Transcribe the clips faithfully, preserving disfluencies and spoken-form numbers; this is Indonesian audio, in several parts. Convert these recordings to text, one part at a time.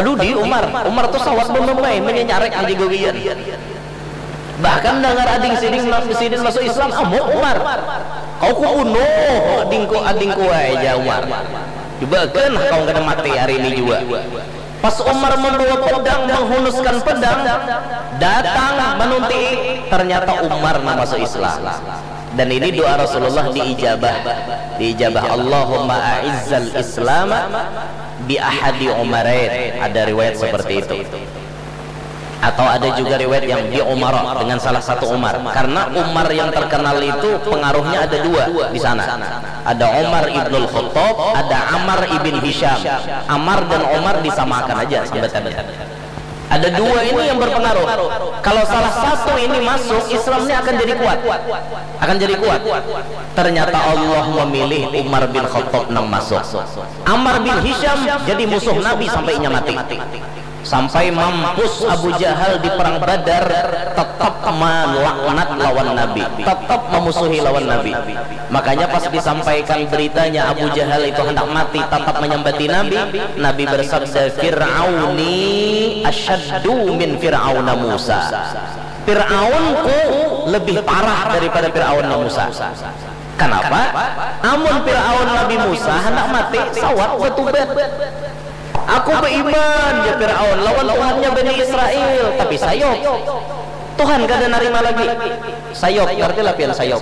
Padudi Umar, Umar tuh sawat mememai menyarek anti gogian. Bahkan dengar ading siding sidin masuk Islam, amu Umar. Kau ku uno, adingku adingku aja Umar. Coba kan kau kena mati hari ini juga. Pas Umar membawa pedang, menghunuskan pedang, datang menunti, ternyata Umar masuk Islam. Dan ini doa Rasulullah diijabah, diijabah Allahumma a'izzal Islam bi ahadi Umarain. Ada riwayat seperti itu. Atau ada juga riwayat yang di Umar dengan salah satu Umar, karena Umar yang terkenal itu pengaruhnya ada dua di sana. Ada Umar ibnul Khattab, ada Ammar ibn Hisham. Ammar dan Umar disamakan aja sahabat-sahabat. Ada dua ini yang berpengaruh. Kalau salah satu ini masuk, Islamnya akan jadi kuat, akan jadi kuat. Ternyata Allah memilih Umar bin Khattab yang masuk. Ammar bin Hisham jadi musuh Nabi sampai nya mati. Sampai mampus Abu Jahal di perang Badar, tetap melaknat lawan Nabi, tetap memusuhi lawan Nabi. Makanya pas disampaikan beritanya Abu Jahal itu hendak mati, tetap menyembati Nabi, Nabi bersabda, Fir'auni asyaddu min Fir'auna Musa. Fir'aunku lebih parah daripada Fir'aun Musa. Kenapa? Amun Fir'aun Nabi Musa hendak mati, sawat betubat. Aku beriman ya Fir'aun lawan Tuhannya Bani Israel, tapi sayop Tuhan gak ada narima lagi. Sayop, ngerti lah pian sayop?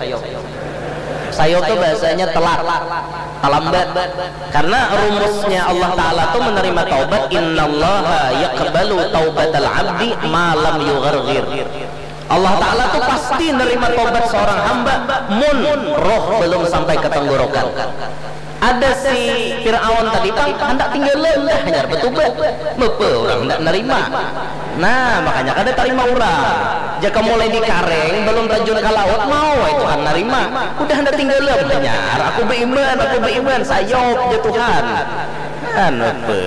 Sayop itu bahasanya telat, terlambat. Karena rumusnya Allah Ta'ala itu menerima taubat, innallaha yaqbalu taubatal abdi ma lam yugharghir. Allah Ta'ala tuh pasti menerima taubat seorang hamba mun roh belum sampai ke tenggorokan. Ada si Fir'aun tadi kan hendak tinggal dah hanya bertobat, mepe orang hendak nerima. Nah makanya kada terima orang. Jika mulai di kareng belum terjun ke laut mau itu kan nerima. Udah hendak tinggal hanyar. Aku beriman, aku beriman, sayop ya Tuhan. Kan mepe.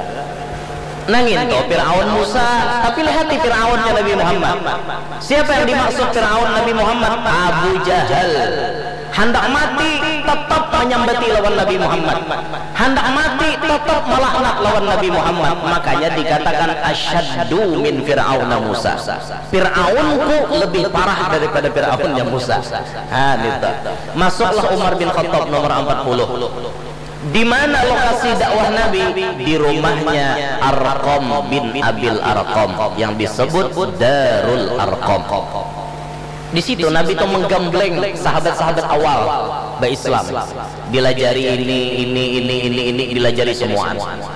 Nangin toh Fir'aun Musa, tapi lihat di Fir'aunnya Nabi Muhammad. Siapa yang dimaksud Fir'aun Nabi Muhammad? Abu Jahal. Hendak mati tetap menyembati lawan Nabi Muhammad, hendak mati tetap melaknat lawan Nabi Muhammad. Makanya dikatakan asyaddu min Fir'auna Musa. Fir'aunku lebih parah daripada Fir'aunnya Musa. Ha, gitu. Masuklah Umar bin Khattab nomor empat puluh. Di mana lokasi dakwah Nabi? Di rumahnya Arqam bin Abil Arqam yang disebut Darul Arqam. Di situ Nabi itu menggembleng sahabat-sahabat awal berislam, dilajari ini ini ini ini ini dilajari semua.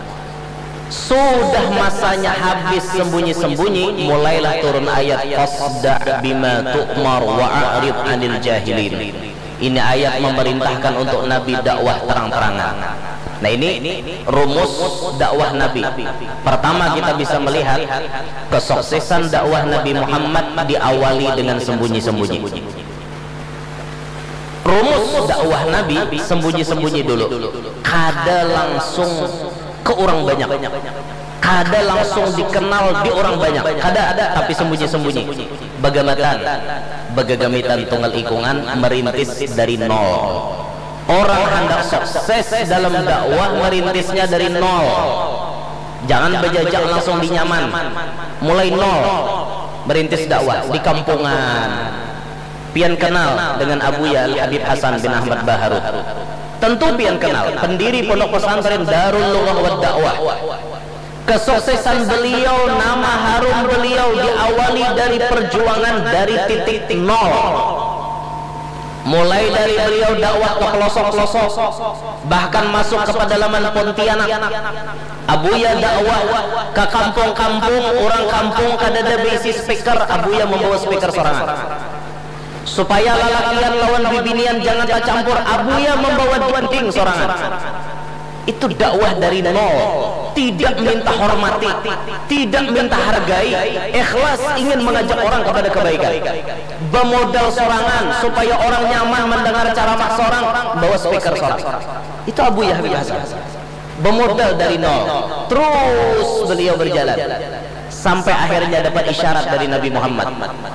Sudah masanya habis sembunyi-sembunyi, mulailah turun ayat fasda bima tu'mar wa a'rid 'anil jahilin. Ini ayat memerintahkan untuk Nabi dakwah terang-terangan. Nah ini rumus dakwah Nabi. Pertama kita bisa melihat kesuksesan dakwah Nabi Muhammad diawali dengan sembunyi-sembunyi. Rumus dakwah Nabi sembunyi-sembunyi dulu. Kada langsung ke orang banyak, kada langsung dikenal di orang banyak, kada ada, tapi sembunyi-sembunyi. Bagamatan, bagagamitan tunggal ikungan, merintis dari nol. Orang hendak sukses dalam dakwah merintisnya dari nol. Jangan berjajak langsung di nyaman, mulai nol merintis dakwah di kampungan. Pian kenal dengan Abuya Habib Hasan bin Ahmad Baharut. Tentu pian kenal pendiri pondok pesantren Darul Lughah wad Dakwah. Kesuksesan beliau, nama harum beliau diawali dari perjuangan dari titik nol. Mulai dari beliau dakwah ke pelosok-pelosok, bahkan masuk ke pedalaman Pontianak. Abuya dakwah ke kampung-kampung, orang kampung kada ada besi speaker, Abuya membawa speaker sorangan. Supaya lalakian lawan bibinian jangan tak campur, Abuya membawa duanding sorangan. Itu dakwah dari nol, tidak minta hormati, tidak minta hargai, ikhlas ingin mengajak orang kepada kebaikan. Bermodal sorangan supaya orang nyaman mendengar ceramah seorang, bawa speaker seorang. Itu Abuya Habib Hasan. Bermodal dari nol, terus beliau berjalan sampai akhirnya dapat isyarat dari Nabi Muhammad.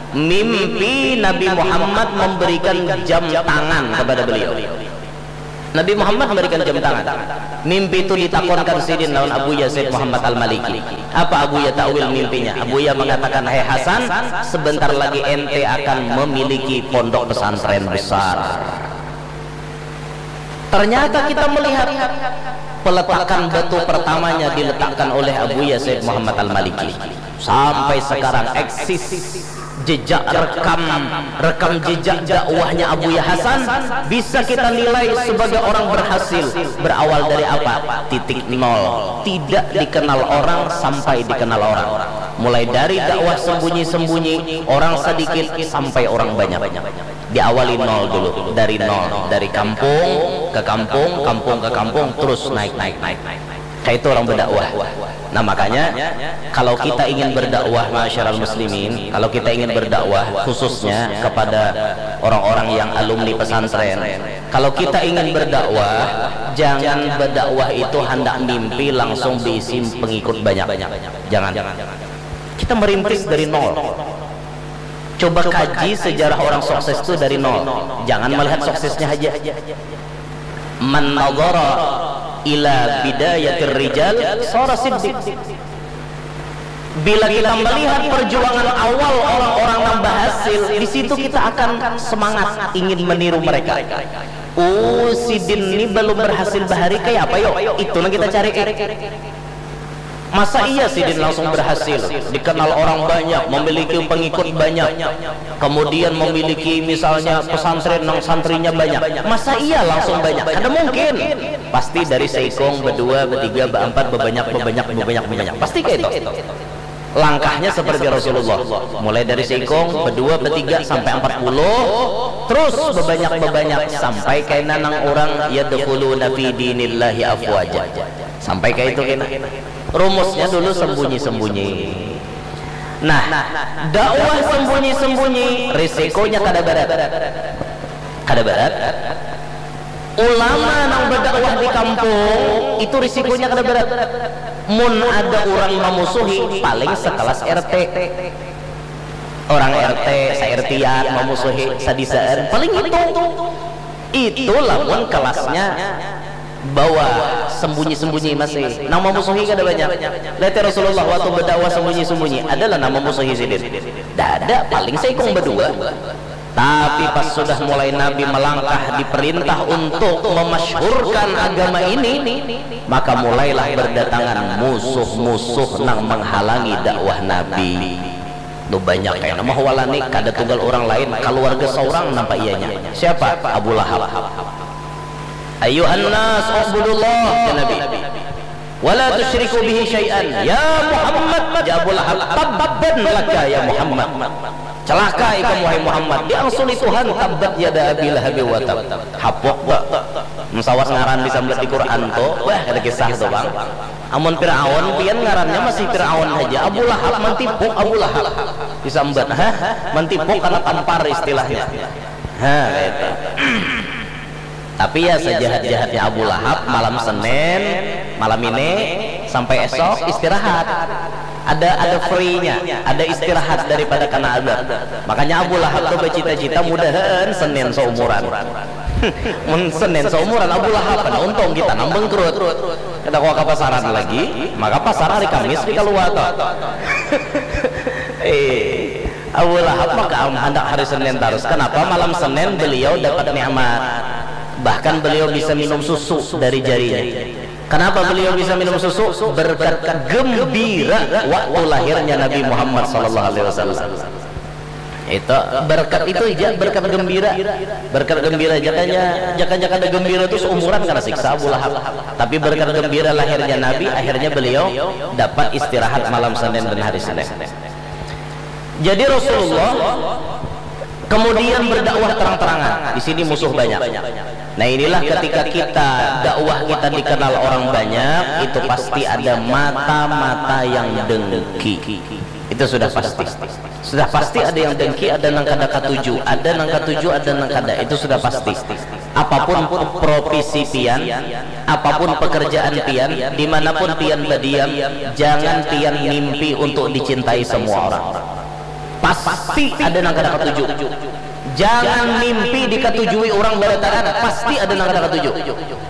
Mimpi Nabi Muhammad memberikan jam tangan kepada beliau. Nabi Muhammad memberikan jam tangan. Mimpi itu ditakonkan sidin lawan Abuya Said Muhammad Al-Maliki. Apa Abuya ta'wil mimpinya? Abuya mengatakan, hai Hasan, sebentar lagi ente akan memiliki pondok pesantren besar. Ternyata kita melihat peletakan batu pertamanya diletakkan oleh Abuya Said Muhammad Al-Maliki. Sampai sekarang eksis jejak rekam rekam jejak dakwahnya Abuya Hasan bisa kita nilai sebagai orang berhasil. Berawal dari apa? Titik nol, tidak dikenal orang sampai dikenal orang. Mulai dari dakwah sembunyi-sembunyi, orang sedikit sampai orang banyak. Diawali nol dulu, dari nol, dari kampung ke kampung, kampung ke kampung, terus naik naik naik. Kayak itu orang berdakwah. Nah makanya kalau kita ingin berdakwah masyarakat muslimin, kalau kita ingin berdakwah khususnya kepada orang-orang yang alumni pesantren, kalau kita ingin berdakwah, jangan berdakwah itu hendak mimpi langsung diisi pengikut banyak. Jangan. Kita merintis dari nol. Coba kaji sejarah orang sukses itu dari nol. Jangan melihat suksesnya aja. Man nadhara ila bidayatir rijal sara siddiq. Bila kita melihat perjuangan awal orang-orang yang berhasil, di situ kita akan semangat ingin meniru mereka. Oh, sidin ini belum berhasil bahari kayak apa yuk? Itu yang kita cari. Masa iya Sidin langsung berhasil, dikenal orang banyak, memiliki pengikut banyak, kemudian memiliki misalnya pesantren yang santrinya banyak. Masa iya langsung banyak? Kada mungkin. Pasti dari seikong, berdua, bertiga, berempat, berbanyak, berbanyak, berbanyak, berbanyak. Pasti kayak itu. Langkahnya seperti Rasulullah, mulai dari seikong, berdua, bertiga, sampai empat puluh, terus berbanyak, berbanyak, sampai kayak nanang orang yadkhuluna fi dinillahi afwaja. Sampai kayak itu kena. Rumusnya dulu sembunyi-sembunyi. Nah, dakwah sembunyi-sembunyi risikonya kada berat. Kada berat. Ulama yang berdakwah di kampung itu risikonya kada berat. Mun ada orang memusuhi paling sekelas R T. Orang R T, sa-R T-an memusuhi sadisaan paling itu. Itu lamun kelasnya bawa sembunyi-sembunyi masih nama musuhi kada banyak. Lihat Rasulullah waktu berdakwah sembunyi-sembunyi adalah nama musuhi Sidin. Dada paling seikong berdua. Tapi pas sudah mulai Nabi melangkah diperintah untuk memasyhurkan agama ini, maka mulailah berdatangan musuh-musuh nang menghalangi dakwah Nabi. Tuh banyak kayak nama walani kada tunggal orang lain, keluarga seorang nampak ianya. Siapa? Abu Lahab. Ayuhan nas ubudullah ya Nabi, wala tusyriku bihi syai'an ya Muhammad. Ya Abu Lahab, tabban laka ya Muhammad, celaka ikam wahai Muhammad, diangsuli Tuhan tabbat yada Abi Lahab wa tab. Hapok tak musawat ngaran disambat di Quran tuh, wah ada kisah tuh bang. Amun Fir'aun pian ngarannya masih Fir'aun aja. Abu Lahab mentipuk, Abu Lahab disambat, hah mentipuk karena tampar istilahnya. Hah itu. Tapi ya sejahat-jahatnya Abu Lahab, malam Senin, malam ini sampai esok istirahat. Ada ada free-nya, ada istirahat daripada kena adab. Makanya Abu Lahab tuh bercita-cita mudahan Senin seumuran. Mun Senin seumuran Abu Lahab kan untung kita nambeng kerut. Kita kok ke pasaran lagi, maka pasar hari Kamis di keluar tuh. Eh, Abu Lahab maka hendak hari Senin terus. Kenapa malam Senin beliau dapat nikmat? Bahkan beliau bisa minum susu dari jarinya. Kenapa beliau bisa minum susu? Berkat gembira waktu lahirnya Nabi Muhammad sallallahu alaihi wasallam. Itu berkat itu aja, berkat gembira. Berkat gembira jakanya, jakanya kada gembira itu seumuran karena siksa Abu Lahab. Tapi berkat gembira lahirnya Nabi, akhirnya beliau dapat istirahat malam Senin dan hari Senin. Jadi Rasulullah kemudian berdakwah terang-terangan. Di sini musuh banyak. Nah inilah ketika kita dakwah kita dikenal orang banyak, itu pasti ada mata-mata yang dengki. Itu sudah pasti. Sudah pasti ada yang dengki, ada nang kada katuju, ada nang katuju, ada nang kada. Itu sudah pasti. Apapun profesi pian, apapun pekerjaan pian, dimanapun pian berdiam, jangan pian mimpi untuk dicintai semua orang. Pasti ada nang kada katuju. Jangan mimpi dikatujui orang barataan, pasti ada nang kada katuju.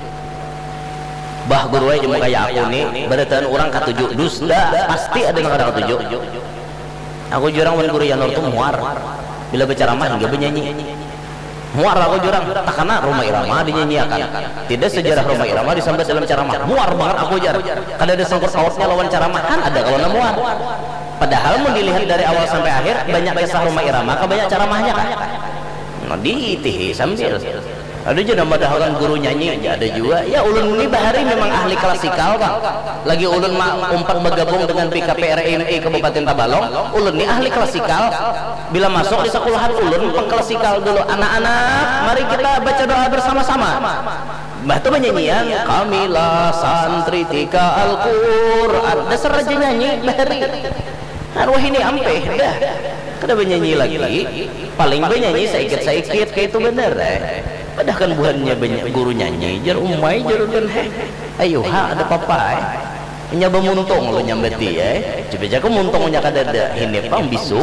Bah guru aja mau kayak aku nih, barataan orang katuju dusta, pasti ada nang kada katuju. Aku jurang wan guru Yanor tuh muar. Bila berceramah hingga bernyanyi. Muar aku jurang, tak kena Rhoma Irama dinyanyiakan. Tidak sejarah Rhoma Irama disambat dalam ceramah. Muar banget aku jar. Kada ada sangkut pautnya lawan ceramah, kan ada kalau na muar. Padahal mau dilihat dari awal sampai akhir banyak kisah Rhoma Irama, kebanyak ceramahnya kan. Nah diitihi sambil ada juga padahal guru nyanyi aja ada juga. Ya ulun ini bahari memang ahli klasikal bang. Lagi ulun mak umpat bergabung dengan P K P R M I Kabupaten Tabalong. Ulun ini ahli klasikal. Bila masuk di sekolahan ulun pengklasikal dulu. Anak-anak, mari kita baca doa bersama-sama. Mbah tuh menyanyian kamilah santri tika Al-Qur'an. Dasar aja nyanyi bahari. Arwah ini ampe dah. Kada bernyanyi lagi. Paling bernyanyi saikit-saikit kayak itu bener eh. Padahal kan buhannya banyak guru nyanyi. Jar umai jar kan heh. Ayo ha ada papa eh. Nyaba muntung lo nyambeti eh. Coba jago muntungnya kada ada. Ini pang bisu.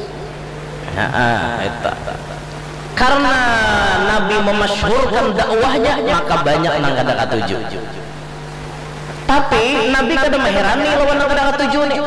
Nah, eta. Karena Nabi memasyhurkan dakwahnya, maka banyak nang kada katuju. Tapi Nabi kada mengherani lawan nang kada katuju nih.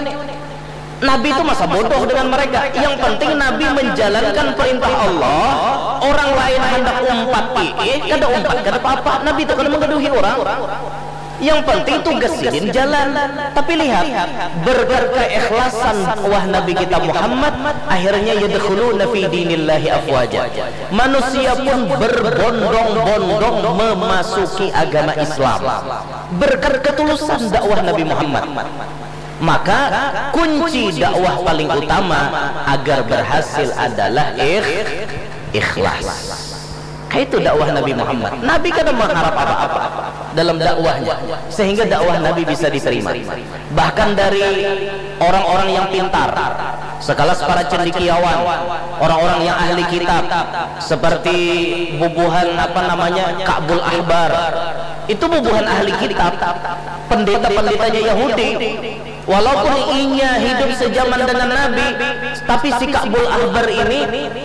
Nabi itu masa bodoh dengan mereka. Yang penting Nabi menjalankan perintah Allah. Orang lain hendak umpat ii, kada umpat kada apa-apa. Nabi itu kada menggaduhi orang. Yang penting tugas sidin jalan. Tapi lihat, berkat keikhlasan dakwah Nabi kita Muhammad, akhirnya yadkhuluna fi dinillahi afwaja. Manusia pun berbondong-bondong memasuki agama Islam. Berkat ketulusan dakwah Nabi Muhammad. Maka kunci dakwah paling utama agar berhasil adalah ikh, ikhlas. Kayak itu dakwah Nabi Muhammad. Nabi kan mengharap apa-apa dalam dakwahnya sehingga dakwah Nabi bisa diterima. Bahkan dari orang-orang yang pintar, sekelas para cendekiawan, orang-orang yang ahli kitab seperti bubuhan apa namanya Ka'bul Ahbar. Itu bubuhan ahli kitab, pendeta-pendetanya Yahudi. Walaupun inya hidup sejaman dengan Nabi, tapi si Ka'bul Ahbar ini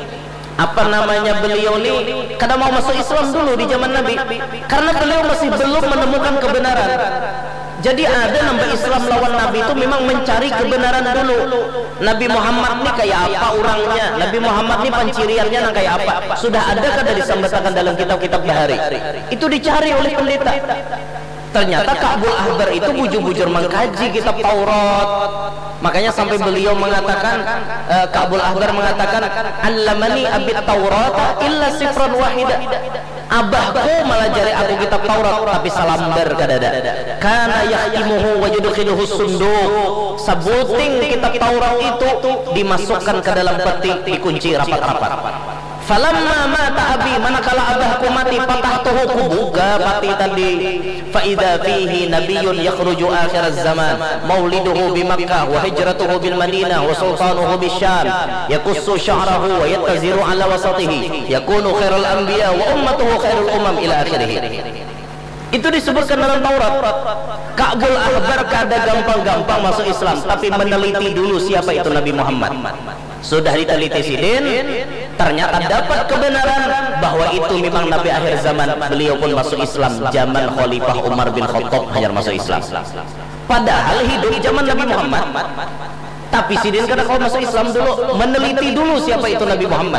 apa namanya beliau ini kadang mau masuk Islam dulu di zaman Nabi karena beliau masih belum menemukan kebenaran. Jadi ada nambah Islam lawan Nabi itu memang mencari kebenaran dulu. Nabi Muhammad ini kayak apa orangnya, Nabi Muhammad ini panciriannya nang kayak apa, sudah ada kada disambatakan dalam kitab-kitab bahari. Itu dicari oleh pendeta. Ternyata Ka'bul Ahbar itu bujur-bujur mengkaji kitab Taurat. Makanya sampai beliau mengatakan, uh, Ka'bul Ahbar mengatakan, "Allamani abit Taurat illa sifran wahida." Abahku malah jari aku kitab Taurat tapi salambar kadada. Kana yahtimuhu wa yudkhiluhu sunduq. Sabuting kitab Taurat itu dimasukkan ke dalam peti, dikunci rapat-rapat. Falamma mata abi, manakala abahku mati, patahtuhu kubuka pati tadi. Fa idza fihi nabiyyun yakhruju akhir az-zaman, mauliduhu bi Makkah wa hijratuhu bil Madinah wa sultanuhu bis Syam, yakussu sya'rahu wa yattaziru ala wasatihi, yakunu khairul anbiya wa ummatuhu khairul umam ila akhirih. Itu disebutkan dalam Taurat. Ka'bul Ahbar kada gampang-gampang masuk Islam, tapi meneliti dulu siapa itu Nabi Muhammad. Sudah diteliti sidin, ternyata dapat kebenaran bahwa itu memang Nabi akhir zaman. Beliau pun masuk Islam zaman Khalifah Umar bin Khattab hanya masuk Islam. Padahal hidup zaman Nabi Muhammad. Tapi sidin kada kalau masuk Islam dulu, meneliti dulu siapa itu Nabi Muhammad.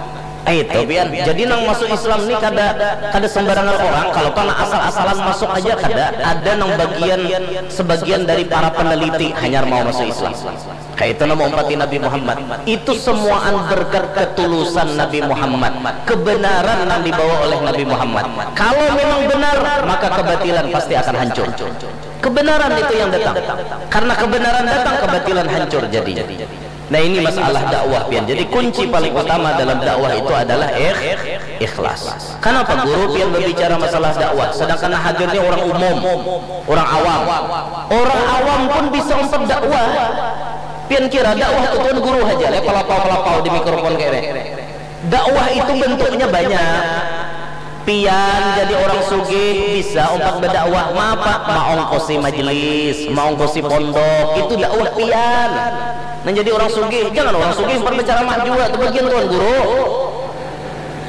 Itu biar jadi nang masuk Islam ini kada kada sembarangan orang. Kalau karena asal-asalan masuk aja kada. Ada nang bagian sebagian dari para peneliti hanya mau masuk Islam. Kayak itu nama umat Nabi Muhammad. Itu semuaan berkat ketulusan Nabi Muhammad, kebenaran yang dibawa oleh Nabi Muhammad. Kalau memang benar, maka kebatilan pasti akan hancur. Kebenaran itu yang datang. Karena kebenaran datang, kebatilan hancur jadi. Nah ini masalah dakwah pian. Jadi kunci paling utama dalam dakwah itu adalah ikh, ikhlas. Kenapa guru pian berbicara masalah dakwah sedangkan hadirnya orang umum, orang awam. Orang awam pun bisa untuk dakwah. Pian kira dakwah itu guru aja le pelapau-pelapau di mikrofon kayak dakwah itu bentuknya banyak. Pian jadi orang sugih bisa untuk berdakwah, apa maongkosi majelis, maongkosi pondok, itu dakwah pian. Nah jadi orang sugih, jangan orang sugih berbicara mah juga, itu bagian tuan guru.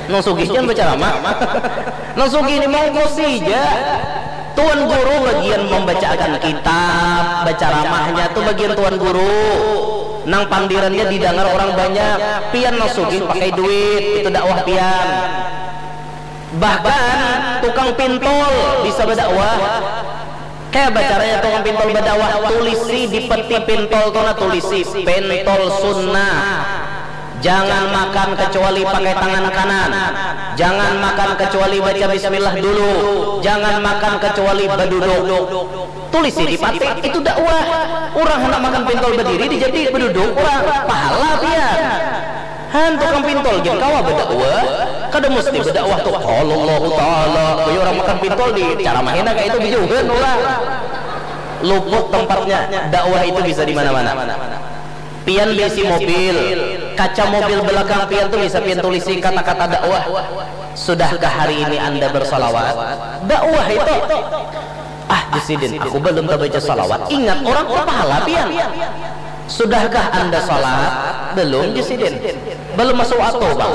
Nang sugih jangan berceramah. Nang sugih ini mau sija. Tuan guru bagian membacakan kitab, baca ramahnya tuh bagian tuan guru. Nang pandirannya didengar orang banyak. Pian nang sugih pakai duit, itu dakwah pian. Bahkan tukang pintol bisa berdakwah. Kayak bacaranya tukang pintol berdakwah, tulisi di peti pintol tuh tulisi pentol sunnah. Jangan makan kecuali pakai tangan kanan. Jangan makan kecuali baca bismillah dulu. Jangan makan kecuali berduduk. Tulisi di peti itu dakwah. Orang hendak makan pintol berdiri dijadi berduduk, orang pahala pian. Han tukang pintol jeung kawa berdakwah, kada mesti berdakwah tuh Allah taala. Bae orang makan pintol di cara mahina kayak itu bijuheun urang. Luput tempatnya. Dakwah itu bisa di mana-mana. Pian besi mobil, kaca mobil belakang pian tuh bisa pian tulisi kata-kata dakwah. Sudahkah hari ini Anda bersalawat? Dakwah itu. Ah, Jusidin, aku belum baca salawat. Ingat orang tuh pahala pian. Sudahkah Anda salat? Belum, Jusidin. Belum masuk waktu, Bang.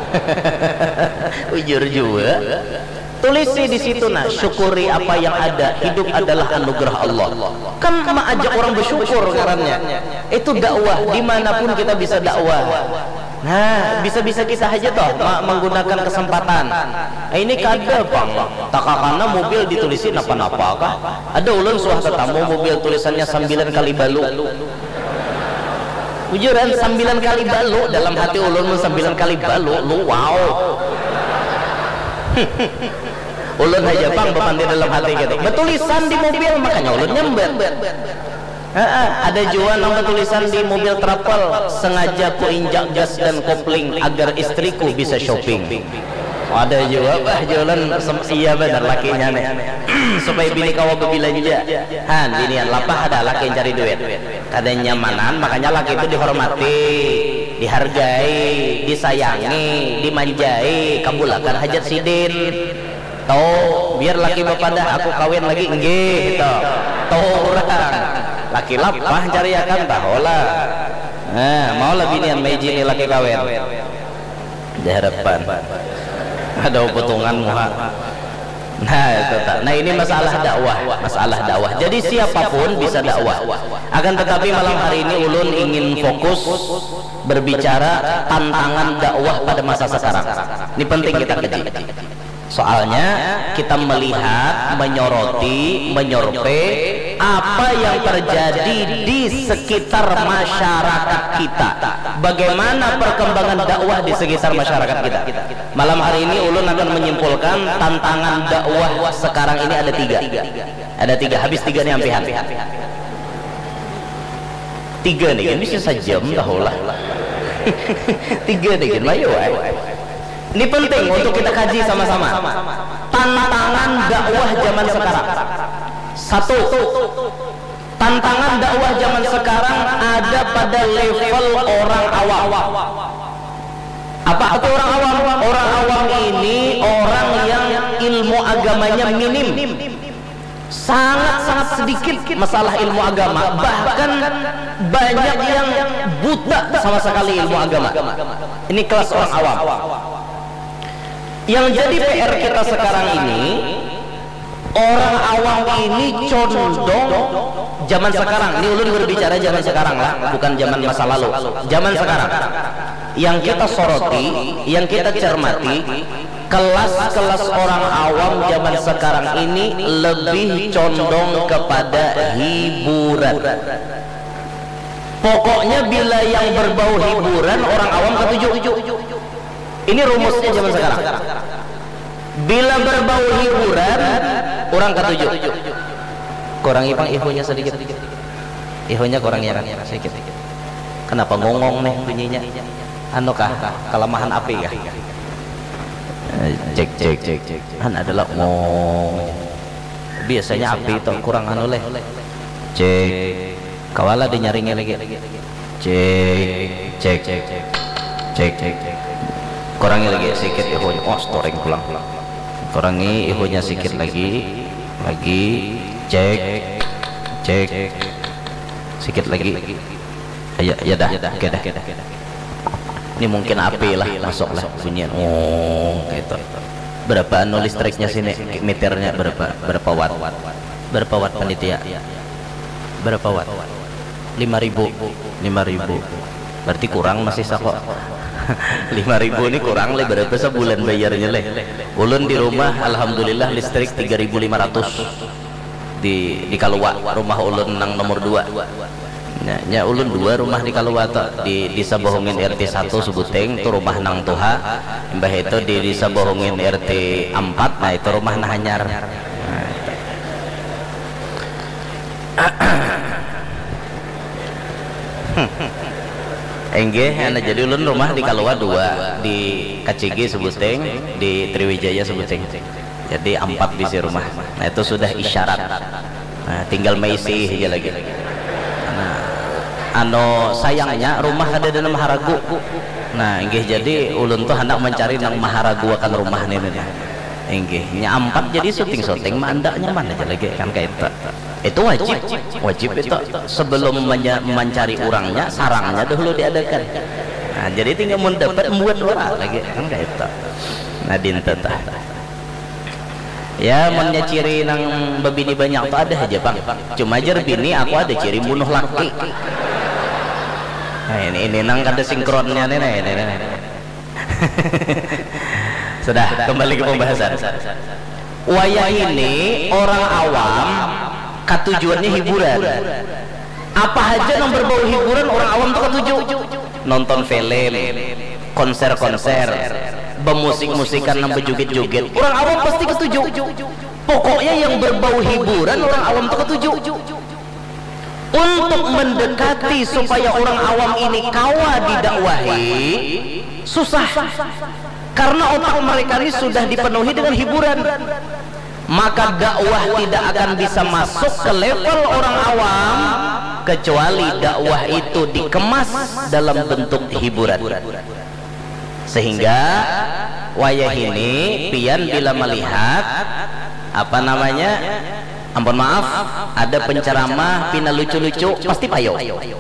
Ujur juga. Tulisi di situ, nah, syukuri apa yang ada. Hidup adalah anugerah Allah. Kan ma ajak orang bersyukur ngarannya. Itu dakwah, dimanapun kita bisa dakwah. Nah, bisa-bisa kita aja toh menggunakan kesempatan. Nah, ini kada, Bang. Takakana mobil ditulisin apa-apa kah? Ada ulun suah ketemu mobil tulisannya sembilan kali balu. Ujuran sembilan kali balu, dalam hati ulun sembilan kali balu, lu wow. Ulun aja Bang bepanti dalam hati gitu. Betulisan di mobil makanya ulun nyembet. Ada juga nama tulisan di mobil travel, sengaja ku injak gas dan kopling agar istriku bisa shopping. Ada juga bah jualan iya benar lakinya nih. Supaya bini kawa berbelanja. Han binian lapah ada laki yang cari duit. Kadang nyamanan makanya laki itu dihormati, dihargai, disayangi, dimanjai, kabulakan hajat sidin. Tau biar laki bapak dah aku kawin lagi enggih gitu. Tau orang laki lapah cari akan taholah. Nah, mau lah binian meji ini laki kawin. Di hadapan ada potongan muha. Nah, itu tak. Nah, ini masalah dakwah, masalah dakwah. Jadi siapapun bisa dakwah. Akan tetapi malam hari ini ulun ingin fokus berbicara tantangan dakwah pada masa sekarang. Ini penting kita kaji. Soalnya kita melihat, menyoroti, menyorpe apa yang terjadi di sekitar masyarakat kita. Bagaimana perkembangan dakwah di sekitar masyarakat kita. Malam hari ini ulun akan menyimpulkan tantangan dakwah sekarang ini ada tiga. Ada tiga, habis tiga nih ampihan. Tiga nih kan bisa sejam dahulu. Tiga nih kan mayu. Ini penting untuk kita kaji sama-sama. Tantangan dakwah zaman sekarang. Satu, tantangan dakwah zaman sekarang ada pada level orang awam. Apa itu orang awam? Orang awam ini orang yang ilmu agamanya minim. Sangat-sangat sedikit masalah ilmu agama. Bahkan banyak yang buta sama sekali ilmu agama. Ini kelas orang awam. Yang jadi P R kita sekarang ini, orang awam ini condong zaman sekarang. Ini ulun berbicara zaman sekarang lah, bukan zaman masa lalu. Zaman sekarang. Yang kita soroti, yang kita cermati, kelas-kelas orang awam zaman sekarang ini lebih condong kepada hiburan. Pokoknya bila yang berbau hiburan, orang awam ketujuh. Ini rumusnya zaman sekarang. Bila berbau hiburan, orang ketujuh. Kurangi pang ihunya sedikit. Ihunya kurang ya sedikit. Kenapa ngongong nih bunyinya? Anu kah kelemahan api kah? Cek cek cek cek. Kan adalah ngong. Biasanya api itu kurang anu leh. Cek. Kawala dinyaringnya lagi. Cek cek cek cek cek cek cek. Kurangi lagi sedikit ihunya. Oh, storing pulang-pulang. Kurangi ihunya sedikit lagi. Lagi cek cek sedikit lagi. Ya ya dah. Oke dah. Ini mungkin api lah, masuk lah bunyian. Oh, kayak itu. Berapa anu listriknya sini? Meternya berapa? Berapa watt? Berapa watt panitia? Berapa watt? lima ribu. lima ribu. Berarti kurang masih sakok. lima ribu ini kurang le, berapa sebulan bayarnya le. Ulun di rumah alhamdulillah listrik tiga ribu lima ratus di di Kalua, rumah ulun nang nomor dua. Nya, nya ulun dua rumah di Kalua to, di desa Bohongin R T satu Subuteng itu rumah nang Tuha. Mbah itu di desa Bohongin R T empat, nah itu rumah nah Hanyar. Enggih, ana jadi ulun rumah di Kalua dua, di K C G Subuteng, di Triwijaya Subuteng. Jadi empat bisi rumah. Nah itu sudah isyarat. Nah, tinggal meisi aja lagi. Nah, ano sayangnya rumah ada dalam Maharagu. Nah, enggih jadi ulun tuh hendak mencari nang Maharagu akan rumah nih nih. Enggih, nya empat jadi syuting-syuting mandaknya mana aja lagi kan kayak itu. Itu wajib, wajib itu sebelum mencari orangnya, sarangnya dahulu diadakan. Nah, jadi tinggal mendapat membuat orang lagi kan kayak itu. Nah, dinten tah. Ya, mun ciri nang babini banyak tuh ada aja bang. Cuma aja bini aku ada ciri bunuh laki. Nah, ini ini nang ada sinkronnya nih nih nih. nih. Sudah, kembali ke pembahasan. Wayah ini orang awam katujuannya hiburan. Apa aja yang berbau hiburan orang awam tuh ketujuh. Nonton film, konser-konser, bemusik-musikan, nang bejoget-joget. Orang awam pasti ketujuh. Pokoknya yang berbau hiburan orang awam tuh ketujuh. Untuk mendekati supaya orang awam ini kawa didakwahi susah. Karena otak mereka ini sudah dipenuhi dengan hiburan. Maka dakwah tidak akan bisa masuk ke level orang awam kecuali dakwah itu dikemas dalam bentuk hiburan. Sehingga wayah ini pian bila melihat apa namanya, ampun maaf, ada penceramah pina lucu-lucu pasti payo.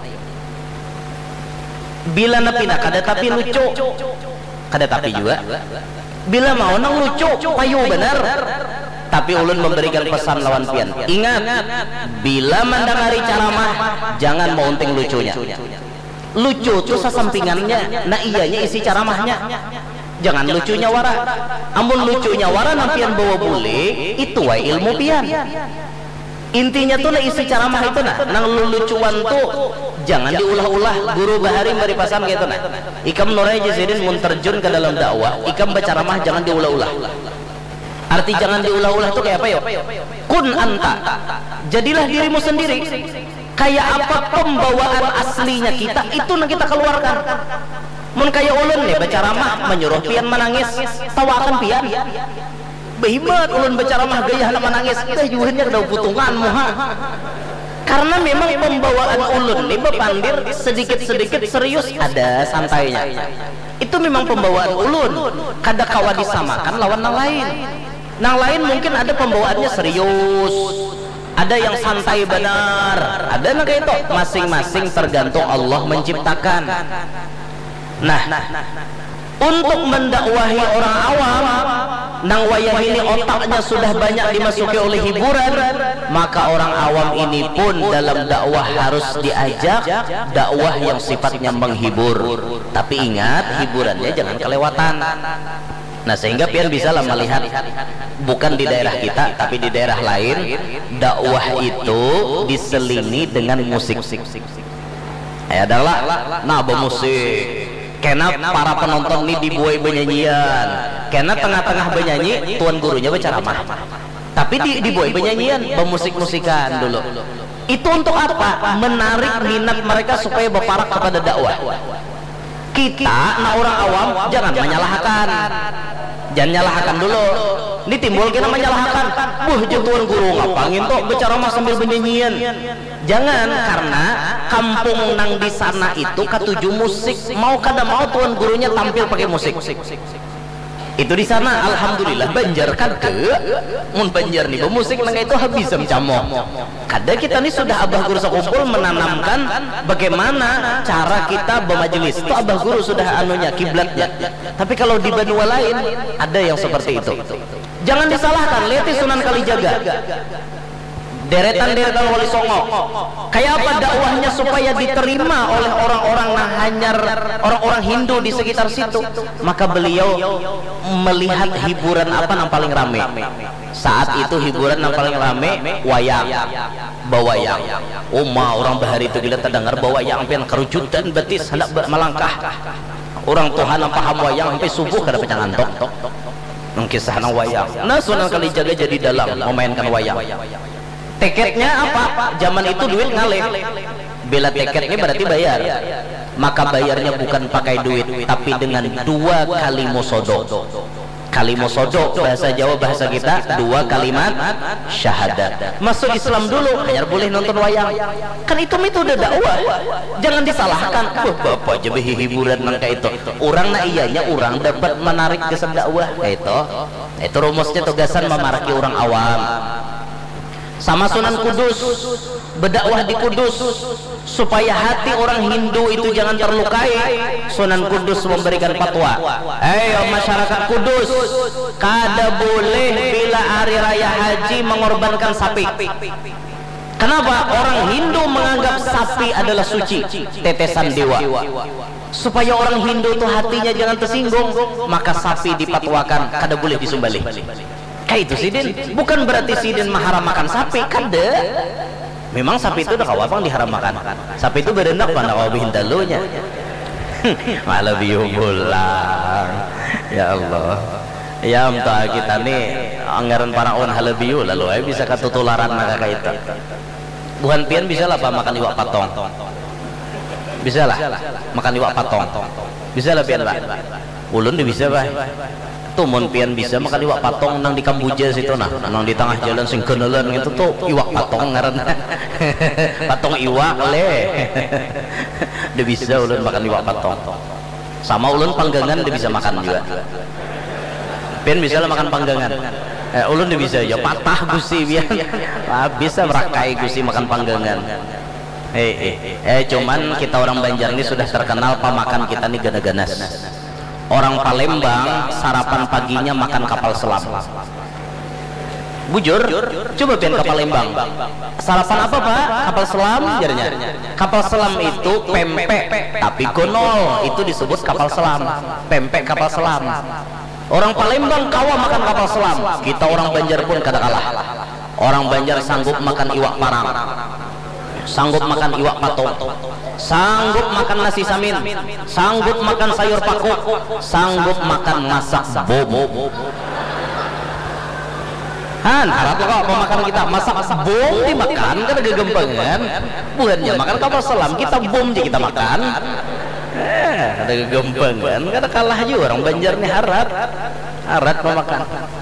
Bila napina kada tapi lucu, kada tapi juga. Bila mau nang lucu payo benar. Tapi ulun memberikan pesan lawan pian. Ingat, bila mendengari ceramah jangan mau unting lucunya. Lucu itu sasampingannya, nah iyanya isi ceramahnya. Jangan lucunya wara. Amun lucunya wara nampian bawa bule, itu wae ilmu pian. Intinya tuh nah isi ceramah itu nah, nang lucuan tuh jangan diulah-ulah. Guru Bahari beri pasan gitu nah. Ikam Nurai Jazidin mun terjun ke dalam dakwah, ikam berceramah jangan diulah-ulah. Arti jangan diulah-ulah tuh kayak apa yo? Kun anta, jadilah dirimu sendiri. Kayak apa pembawaan aslinya kita, itu yang kita keluarkan. Mun kayak ulun nih berceramah menyuruh pian menangis, tawakan pian. Behimat ulun berceramah gaya anak menangis, teh juhnya kedau putungan muha. Karena memang pembawaan ulun nih bepandir sedikit-sedikit serius, ada santainya. Itu memang pembawaan ulun, kada kawa disamakan lawan yang lain. Nang lain mungkin ada pembawaannya serius, ada yang santai benar, ada yang kayak itu. Masing-masing tergantung Allah menciptakan. Nah, untuk mendakwahi orang awam, nang wayah ini otaknya sudah banyak dimasuki oleh hiburan, maka orang awam ini pun dalam dakwah harus diajak dakwah yang sifatnya menghibur. Tapi ingat, hiburannya jangan kelewatan. Nah, sehingga pian bisa lah melihat bukan di daerah kita tapi di daerah lain, dakwah itu diselingi dengan musik. Ya adalah nah bermusik. Karena para penonton ini dibuai benyanyian. Karena tengah-tengah benyanyi tuan gurunya berceramah. Tapi di dibuai benyanyian, bermusik-musikan dulu. Itu untuk apa? Menarik minat mereka supaya berparak kepada dakwah. Kita, nah orang awam, jangan menyalahkan. Jangan nyalahkan dulu. Ini timbul kita menyalahkan. Buh, tuan guru ngapangin tuh berceramah sambil benyanyian. Jangan, karena kampung nang di sana itu ketujuh musik. Mau kada mau tuan gurunya tampil pakai musik. itu di sana alhamdulillah Banjar kada mun Banjar nih pemusik nang itu habis mencamo kada kita nih sudah abah guru sakumpul menanamkan bagaimana cara kita bermajelis itu abah guru sudah anunya kiblatnya. Tapi kalau di benua lain ada yang seperti itu. Jangan disalahkan, lihat Sunan Kalijaga deretan-deretan Wali Songo kayak apa dakwahnya supaya diterima oleh orang-orang Nahanyar, orang-orang Hindu di sekitar situ. Maka beliau melihat hiburan apa yang paling rame saat itu, hiburan yang paling rame wayang, bawayang. Uma orang bahari itu gila terdengar bawayang sampai kerujutan betis hendak melangkah. Orang Tuhan yang paham wayang sampai subuh kada pecah ngantok kisah nang wayang. Nah Sunan Kalijaga jadi dalam memainkan wayang. Tiketnya apa? Zaman itu duit ngalih. Bila tiketnya berarti bayar. Maka bayarnya bukan pakai duit, tapi dengan dua kali musodo. Kali musodo bahasa Jawa, bahasa kita dua kalimat syahadat. Masuk Islam dulu hanya boleh nonton wayang. Kan itu itu udah dakwah. Jangan disalahkan. Wah, bapak aja hiburan nang kayak itu. Orang na iyanya orang dapat menarik kesan dakwah kayak itu. Itu rumusnya tugasan memaraki orang awam. Sama Sunan Kudus berdakwah di Kudus supaya hati orang Hindu itu jangan terlukai. Sunan Kudus memberikan fatwa, ayo masyarakat Kudus kada boleh bila hari raya haji mengorbankan sapi. Kenapa? Orang Hindu menganggap sapi adalah suci, tetesan dewa. Supaya orang Hindu itu hatinya jangan tersinggung, maka sapi dipatwakan kada boleh disembelih. Kayak itu sidin, bukan berarti sidin mengharamkan sapi, kada. Memang sapi itu udah kawabang diharamkan. Sapi itu berendak pada kawabihin dalunya. Malah biu pulang. Ya Allah. Ya entah kita nih anggaran para on halabiu lalu ay bisa ketutularan maka kayak itu. Buhan pian bisa lah pak makan iwak patong. Bisa lah makan iwak patong. Bisa lah pian pak. Ulun dia bisa pak. Tuh mon pian bisa makan iwak patong nang di Kamboja situ nah, nang di tengah jalan sing kenelan itu tuh iwak patong ngaran. Patong iwak le. Dia bisa ulun makan iwak patong. Sama ulun panggangan dia bisa makan juga. Pian bisa lah makan panggangan. Eh, ulun dia bisa ya patah gusi biar. Ah, bisa merakai gusi makan panggangan. Eh, eh, eh, cuman kita orang Banjar ini sudah terkenal pemakan kita nih gana-ganas. Orang Palembang sarapan paginya makan kapal selam. Bujur, coba pian kapal Palembang. Sarapan apa pak? Kapal selam jarnya. Kapal selam itu pempek, tapi gonol itu disebut kapal selam. Pempek kapal selam. Orang Palembang kawa makan kapal selam. Kita orang Banjar pun kada kalah. Orang Banjar sanggup makan iwak parang, sanggup makan iwak patung, sanggup makan nasi samin, sanggup makan sayur paku, sanggup makan masak bom. Han, harap kok pemakan kita masak bom dimakan kan ada gempengan. Bukannya makan kapal selam kita bom aja kita makan. Eh, ada gempengan, kada kalah juga orang Banjar nih harat. Harat pemakan.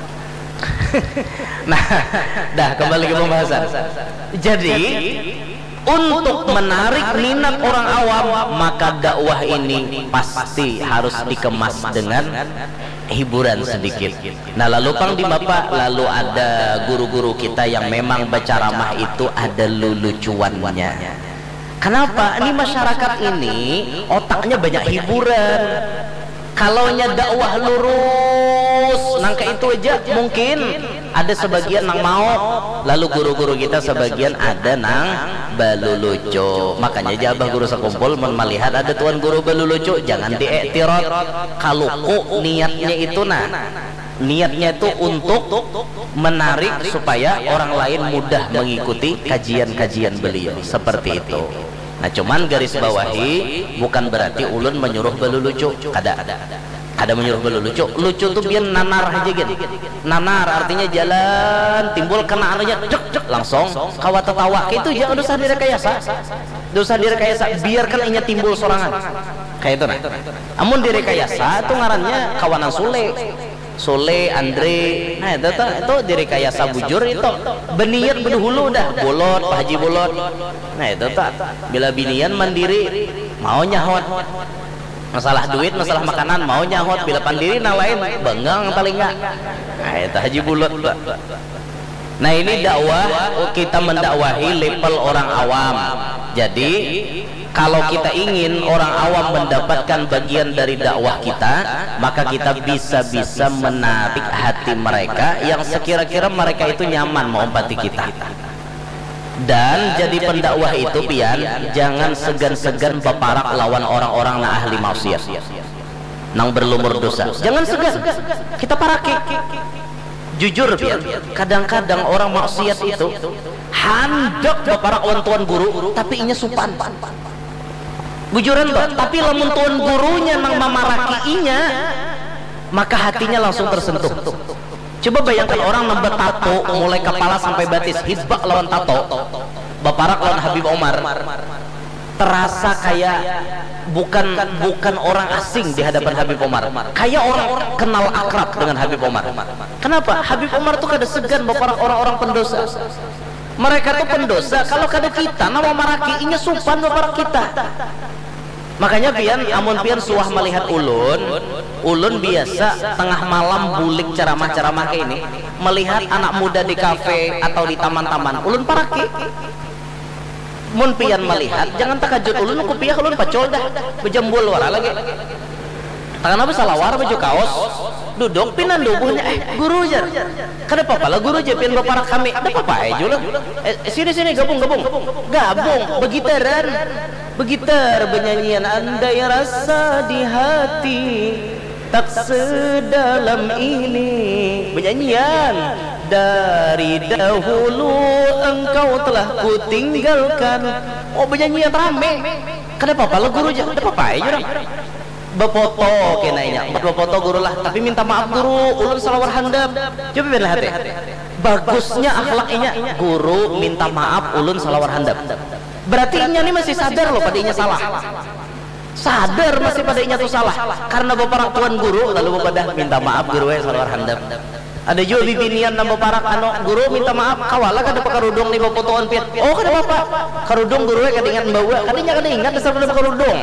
Nah, dah kembali ke pembahasan. Jadi untuk menarik minat orang awam maka dakwah ini pasti harus dikemas dengan hiburan sedikit. Nah lalu pang di bapak lalu ada guru-guru kita yang memang berceramah itu ada lucuannya. Kenapa? Ini masyarakat ini otaknya banyak hiburan. Kalaunya dakwah lurus nangka itu aja mungkin ada sebagian nang mau, lalu guru-guru kita sebagian ada nang balu lucu. Makanya jabah guru sekumpul melihat ada tuan guru balu lucu jangan diektirot. Kalau kok niatnya itu nah niatnya itu untuk menarik supaya orang lain mudah mengikuti kajian-kajian beliau seperti itu. Nah cuman garis bawahi bukan berarti ulun menyuruh balu lucu, kada ada menyuruh balu lucu. Lucu tuh biar nanar aja gitu. Nanar artinya jalan timbul kena anunya cek cek langsung kawa tertawa itu jangan usah direkayasa, dosa direkayasa biarkan inya timbul sorangan kayak itu nah. Amun direkayasa itu ngarannya kawanan Sule, Sule, Andre, nah itu tuh itu direkayasa bujur itu beniat berdahulu dah bolot, Pak Haji bolot. Nah itu tuh bila binian mandiri mau nyahot masalah duit, masalah makanan mau nyahot, bila pandiri nah lain benggang paling enggak. Nah itu haji bulut Pak. Nah ini dakwah, kita mendakwahi level orang awam. Jadi kalau kita ingin orang awam mendapatkan bagian dari dakwah kita, maka kita bisa-bisa menarik hati mereka yang sekira-kira mereka itu nyaman mengompati kita. Dan jadi pendakwah itu pian, jangan segan-segan beparak lawan orang-orang na ahli maksiat, nang berlumur dosa. Jangan segan, kita paraki. Jujur pian, kadang-kadang orang maksiat itu handok beparak lawan tuan guru, tapi inya supan. Bujuran toh, tapi lamun tuan gurunya nang memaraki inya, maka hatinya langsung tersentuh. Coba bayangkan orang nambah tato mulai kepala sampai batis, hibak lawan tato, baparak lawan Habib Omar, terasa kayak bukan bukan orang asing di hadapan Habib Omar, kayak orang kenal akrab dengan Habib Omar. Kenapa? Habib Omar tuh kada segan baparak orang-orang pendosa. Mereka tuh pendosa, kalau kada kita nama maraki inya supan baparak kita. Makanya pian amun pian suah melihat ulun, ulun biasa tengah malam bulik ceramah-ceramah kayak ini, melihat anak muda di kafe atau di taman-taman, ulun paraki. Mun pian melihat jangan takajut ulun ku piah ulun pacol dah bejambul wara lagi. Tangan apa salawar baju kaos, duduk pinan dubuhnya eh guru jar. Kada apa-apa lah guru aja pian baparak kami. Ada apa aja lah. Eh, sini sini gabung gabung. Gabung begitaran. Begitar benyanyian andai rasa di hati tak sedalam ini. Benyanyian dari dahulu engkau telah kutinggalkan. Oh benyanyian rame. Kada apa-apa lah guru aja. Ada apa aja lah. Befoto kenanya, befoto guru lah. Tapi minta maaf guru, ulun salawar handap. Coba lihat ya. Bagusnya akhlaknya guru minta maaf ulun salawar handap. Berarti inya ini masih sadar loh pada inya salah. Sadar masih pada inya tuh salah. Karena bapak tuan guru lalu bapak dah minta maaf guru ya salawar handap. Ada juga bibinian nama parak ano guru minta maaf kawala kada pakarudung nih bapotoan piat. Oh kada apa karudung guru ya kada ingat bawa. Kadinya kada ingat dasar kada pakarudung.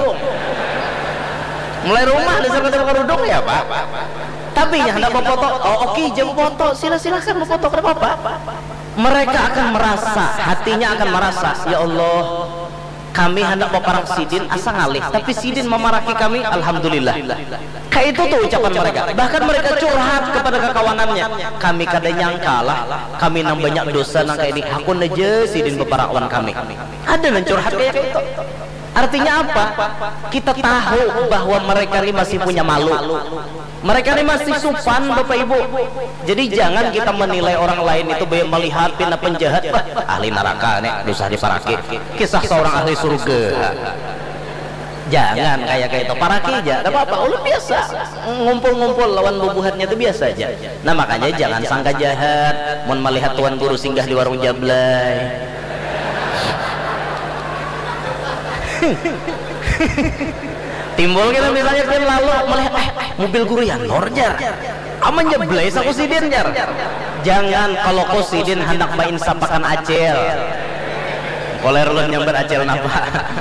Mulai rumah dasar kada pakarudung ya Pak. Tapi nya hendak bapoto. Oh oke okay, jam foto sila-silakan bapoto kada apa-apa. Mereka akan merasa, hatinya akan merasa, ya Allah, kami hendak baparang sidin asa ngalih, tapi sidin memaraki kami, alhamdulillah. Kayak itu tuh ucapan mereka. Bahkan mereka curhat kepada kekawanannya. Kami kada nyangka lah, kami nang banyak dosa nang kayak ini. Hakun aja sidin baparawan kami. Ada nang curhat kayak itu. Artinya apa? Kita tahu bahwa mereka ini masih punya malu. Mereka ini masih supan Bapak Ibu. Jadi jangan kita menilai orang lain itu melihat pina penjahat, ahli neraka nih, dosa diparaki. Kisah seorang ahli surga. Jangan kayak kayak itu paraki aja. Enggak apa-apa, ulun biasa. Ngumpul-ngumpul lawan bubuhannya itu biasa aja. Nah, makanya jangan sangka jahat mun melihat tuan guru singgah di warung Jablay. Timbul kita misalnya kan lalu melihat eh, mobil guru ya norjar aman Jablay aku sidin jar. Jangan kalau kau sidin hendak main sapakan acel koler lu nyamber acel napa.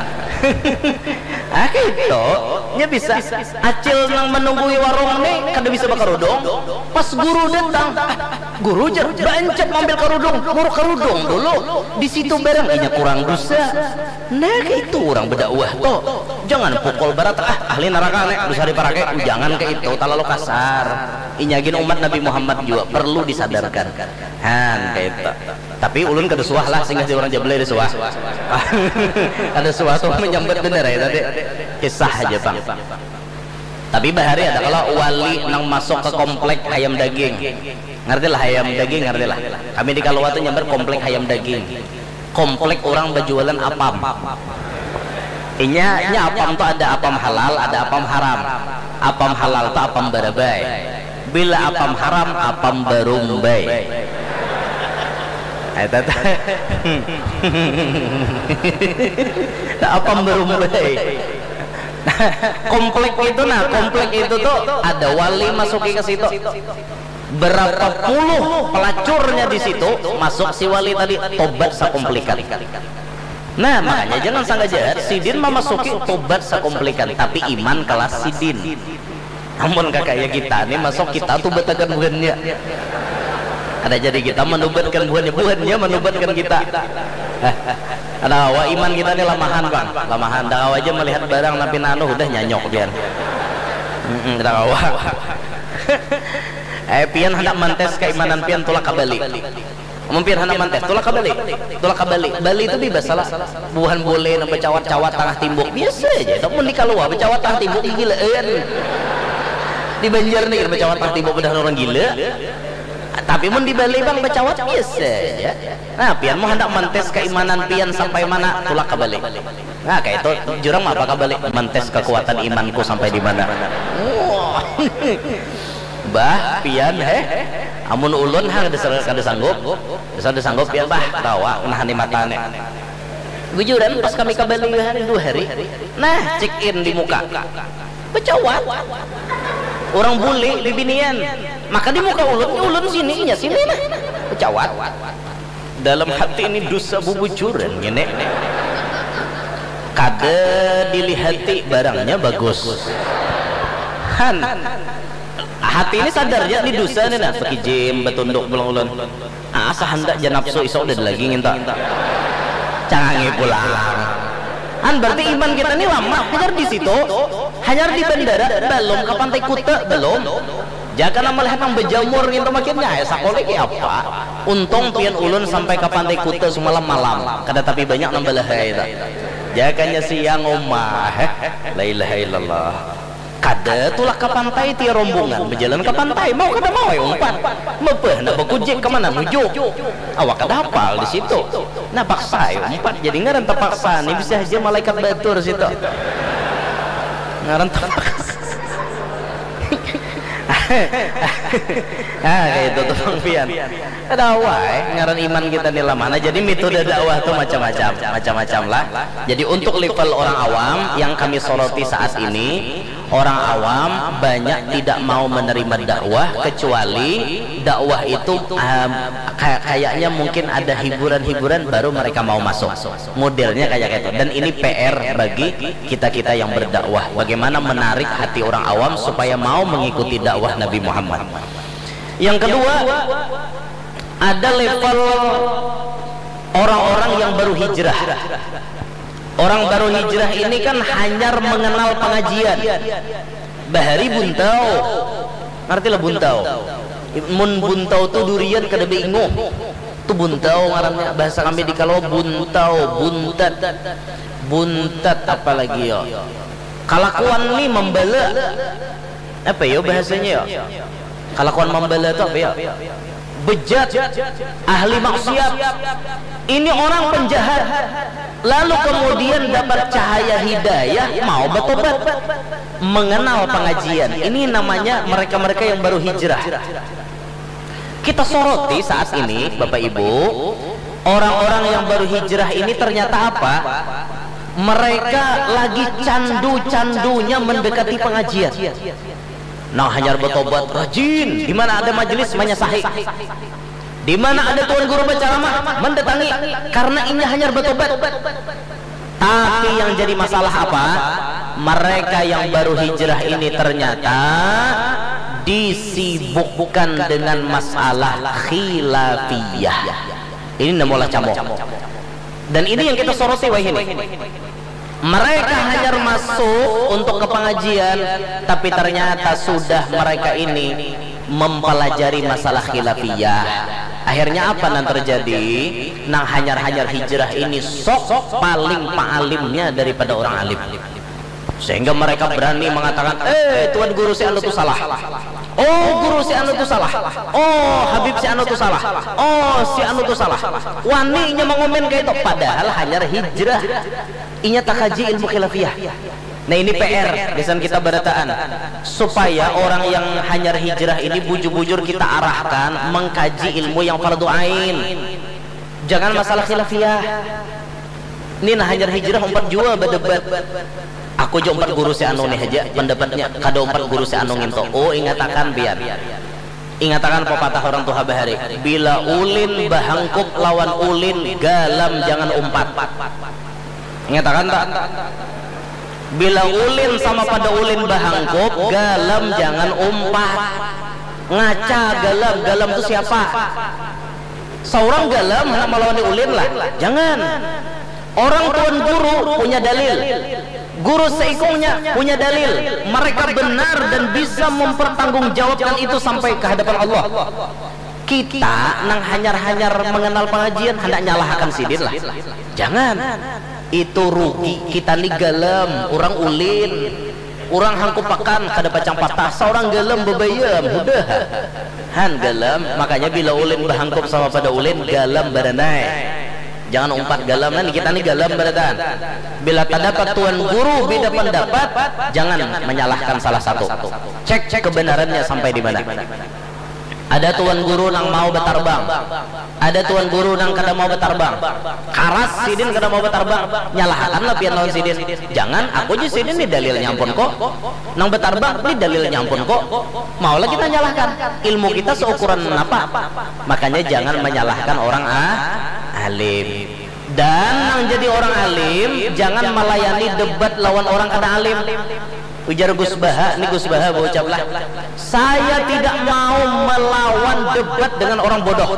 Ah gitu nya bisa acil nang menunggui warung nih kada bisa bakarudung pas guru datang ah, guru jar bancet ngambil karudung guru karudung dulu di situ bareng inya kurang dosa. Nah itu orang berdakwah toh jangan pukul barat ah ahli neraka nek dosa diparake jangan ke itu terlalu kasar. Inyagin umat Nabi Muhammad juga perlu disadarkan han kayak itu. Tapi ulun kada suah lah singgah di orang Jablay ada suah. Ada suatu menyambut bener ya tadi kisah aja Bang. Tapi bahari ada kalau wali nang masuk ke komplek ayam daging. Ngerti lah ayam daging ngerti lah. Kami di Kalawatu nyamber komplek ayam daging. Komplek orang berjualan apam. Inya nya apam tuh ada apam halal, ada apam haram. Apam halal tuh apam barabai. Bila apam haram apam barumbai. Eta teh. Apam barumbai. Komplek itu nah, komplek itu tuh ada wali masuki ke situ. Berapa puluh pelacurnya di situ masuk si wali tadi tobat sakomplikan. Nah makanya jangan sangka jahat, sidin memasuki tobat sakomplikan, tapi iman kelas sidin. Namun kakaknya kita nih masuk kita tuh betakan buahnya. Ada jadi kita menubatkan buahnya, buahnya menubatkan kita. Ada wa iman kita nih lamahan bang, lamahan. Dah aja melihat barang napi nano udah nyanyok dia. Dah awa. Eh pian hendak mantes keimanan pian tolak kembali. Mungkin hendak mantes tolak kembali, tolak kembali. Bali itu bebas salah. Buhan boleh nak bercawat-cawat tengah timbuk biasa aja. Tapi di Kalua bercawat tengah timbuk gilaan. Di Banjar nih bercawat tengah timbuk bedah orang gila. Tapi mun di Bali bang bercawat biasa aja. Nah pian mau hendak mantes keimanan pian sampai mana tolak kembali. Nah kayak itu jurang apa kembali mantes kekuatan imanku sampai di mana. Bah pian heh amun ulun hang kada sanggup kada sanggup pian bah tawa nahani matane bujuran pas kami ke Bali hari dua hari nah check in di muka becawat orang bule di binian maka di muka ulun ulun sini nya sini nah becawat dalam hati ini dosa bubujuran ngene kada dilihati barangnya bagus han hati ini sadar ya ini dosa nih nah pakai jim betunduk belum ulun asa hendak janapsu iso udah lagi nginta canggih pulang an berarti iman kita ini lama hanya di situ hanya di bandara belum ke pantai Kuta belum jangan melihat yang berjamur nginta makinnya ya sakolek apa untung pian ulun sampai ke pantai Kuta semalam malam kada tapi banyak nambah lahai jangannya siang omah la ilaha illallah kada tulak ke pantai tia rombongan berjalan ke pantai mau kada mau ya umpan mepeh nak berkujik kemana nuju awak kada hafal di situ nah paksa ya umpan jadi ngaran terpaksa nih bisa aja malaikat batur situ ngaran terpaksa ah kayak itu tuh bang pian ada awai ngaran iman kita nila mana jadi metode dakwah tuh macam-macam macam-macam lah jadi untuk level orang awam yang kami soroti saat ini orang awam banyak tidak mau menerima dakwah kecuali dakwah itu um, kayak kayaknya mungkin ada hiburan-hiburan baru mereka mau masuk modelnya kayak gitu dan ini P R bagi kita-kita yang berdakwah bagaimana menarik hati orang awam supaya mau mengikuti dakwah Nabi Muhammad. Yang kedua ada level orang-orang yang baru hijrah. Orang baru hijrah ini kan hanya mengenal pengajian. Bahari buntau, ngerti lah buntau. Mun buntau tu durian kada bingung. Tu buntau ngarannya bahasa kami di Kalau buntau, buntat, buntat apa lagi yo? Kalakuan nih membela. Apa yo bahasanya yo? Kalakuan membela itu apa ya? Bejat, ahli maksiat. Ini orang penjahat. Lalu kemudian dapat cahaya hidayah, mau bertobat, mengenal pengajian. Ini namanya mereka-mereka yang baru hijrah. Kita soroti saat ini, Bapak Ibu, orang-orang yang baru hijrah ini ternyata apa? Mereka lagi candu-candunya mendekati pengajian. Nah hanya bertobat rajin di mana ada majelis menyasahi di mana ada tuan guru berceramah mendatangi karena ini hanya bertobat tapi yang jadi masalah apa mereka yang baru hijrah ini ternyata disibukkan dengan masalah khilafiyah ini namulah camok dan ini yang kita soroti wah ini mereka hanya masuk untuk ke pengajian tapi ternyata sudah mereka ini mempelajari masalah khilafiyah akhirnya apa yang terjadi nang hanyar-hanyar hijrah ini sok paling pa'alimnya daripada orang alim sehingga mereka berani mengatakan eh tuan guru si anu itu salah oh guru si anu itu salah oh habib si anu itu salah oh si anu itu salah waninya mengomen kayak itu padahal hanya hijrah inya takaji ilmu khilafiyah. Nah ini P R desan kita berataan supaya orang yang hanya hijrah ini bujur-bujur kita arahkan mengkaji ilmu yang fardu ain jangan masalah khilafiyah ini nah hanya hijrah empat jua berdebat aku jo empat guru si anu nih aja pendapatnya kada empat guru si anu nginto oh ingatakan biar ingatakan pepatah orang tua bahari bila ulin bahangkup lawan ulin galam jangan umpat Nyatakan tak? Bila ulin sama pada ulin bahangkop, galam jangan umpat. Ngaca galam, galam itu siapa? Seorang galam hendak melawan ulin lah. Jangan. Orang tuan guru punya dalil, guru seikungnya punya dalil, mereka benar dan bisa mempertanggungjawabkan itu sampai ke hadapan Allah. Kita nang hanyar-hanyar mengenal pengajian hendak nyalahkan sidin lah. Jangan. Itu rugi kita nih galam, orang ulin, orang hangkupakan kada pacang patah, seorang galam bebayam, udah han galam. Makanya bila ulin bahangkup sama pada ulin, galam badanai, jangan umpat galam. Nanti kita nih galam baradan. Bila terdapat tuan guru beda pendapat, jangan menyalahkan salah satu, cek cek kebenarannya sampai di mana. Ada tuan guru nang mau betarbang, ada tuan guru nang kada mau betarbang, karas sidin kada mau betarbang, nyalahkanlah pian lawan sidin. Jangan, aku je sidin ni dalil nyampun kok, nang betarbang ni dalil nyampun kok, maulah kita nyalahkan. Ilmu kita seukuran apa? Makanya jangan menyalahkan orang ah, alim. Dan nang jadi orang alim, jangan melayani debat lawan orang kada alim. Ujar Gus Baha, ini Gus Baha berucaplah, saya tidak mau melawan debat dengan orang bodoh.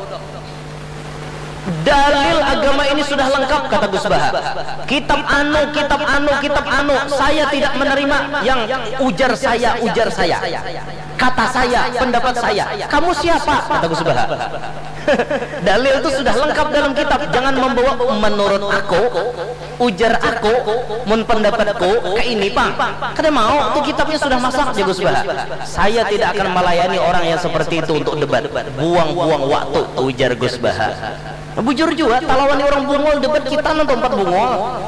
Dalil agama ini sudah lengkap, kata Gus Baha. Kitab anu, kitab anu, kitab anu, saya tidak menerima yang ujar saya, ujar saya, kata saya, pendapat saya. Kamu siapa? Kata Gus Baha. Dalil itu sudah lengkap dalam kitab. Jangan membawa menurut aku, ujar aku, mun pendapatku ke ini pak. Kada mau, itu kitabnya sudah masak aja Gus Baha. Saya tidak akan melayani orang yang seperti itu untuk debat. Buang-buang waktu, ujar Gus Baha. Bujur juga, talawani orang bungol debat kita nonton tempat bungol.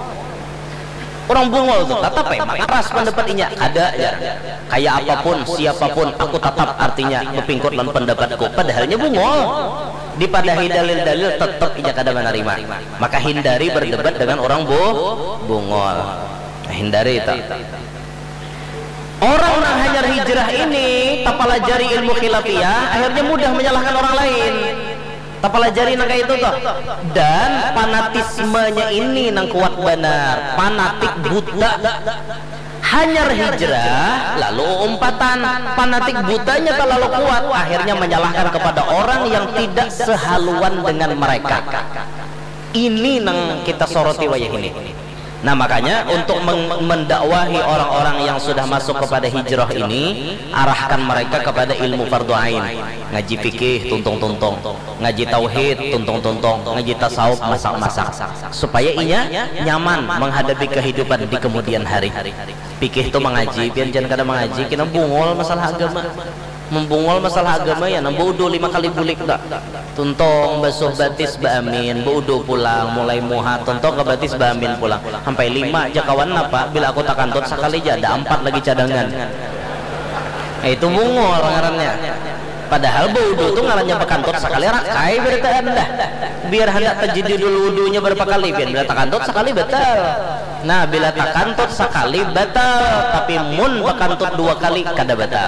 Orang bungol tuh tetap ya keras pendapatnya ada ya. Kayak apapun, siapapun, aku tetap artinya berpingkut dan pendapatku. Padahalnya bungol. Dipadahi dalil-dalil tetap ia kada menerima. Maka hindari berdebat dengan orang bu bungol. Hindari itu. Orang yang hanya hijrah ini tak pelajari ilmu khilafiyah, akhirnya mudah menyalahkan orang lain. Tak pelajari nang kayak itu toh. Dan fanatismenya ini nang kuat benar, fanatik buta. Hanyar hijrah lalu umpatan, fanatik butanya terlalu kuat, akhirnya menyalahkan kepada orang yang tidak sehaluan dengan mereka. Ini nang kita soroti wayah ini. Nah makanya untuk mendakwahi orang-orang yang sudah masuk kepada hijrah ini, arahkan mereka kepada ilmu fardu ain. Ngaji fikih tuntung-tuntung, ngaji tauhid tuntung-tuntung, ngaji tasawuf masak-masak, supaya ia nyaman menghadapi kehidupan di kemudian hari. Fikih itu mengaji, pian jangan kada mengaji, kena bungol masalah agama. Membungol masalah agama ya, nang baudu lima kali bulik dah. Tuntong basuh batis baamin, baudu pulang, mulai muha, tuntong ke batis baamin pulang. Sampai lima aja kawan apa? Bila aku tak kantut sekali aja ada empat lagi cadangan. Eh, itu bungol ngarannya. Padahal baudu tuh ngarannya bekantut sekali rakai berita anda. Biar hendak terjadi dulu wudunya berapa kali, biar bila tak kantut sekali betul. Nah bila tak kantut sekali betul, tapi mun bekantut dua kali kada betul.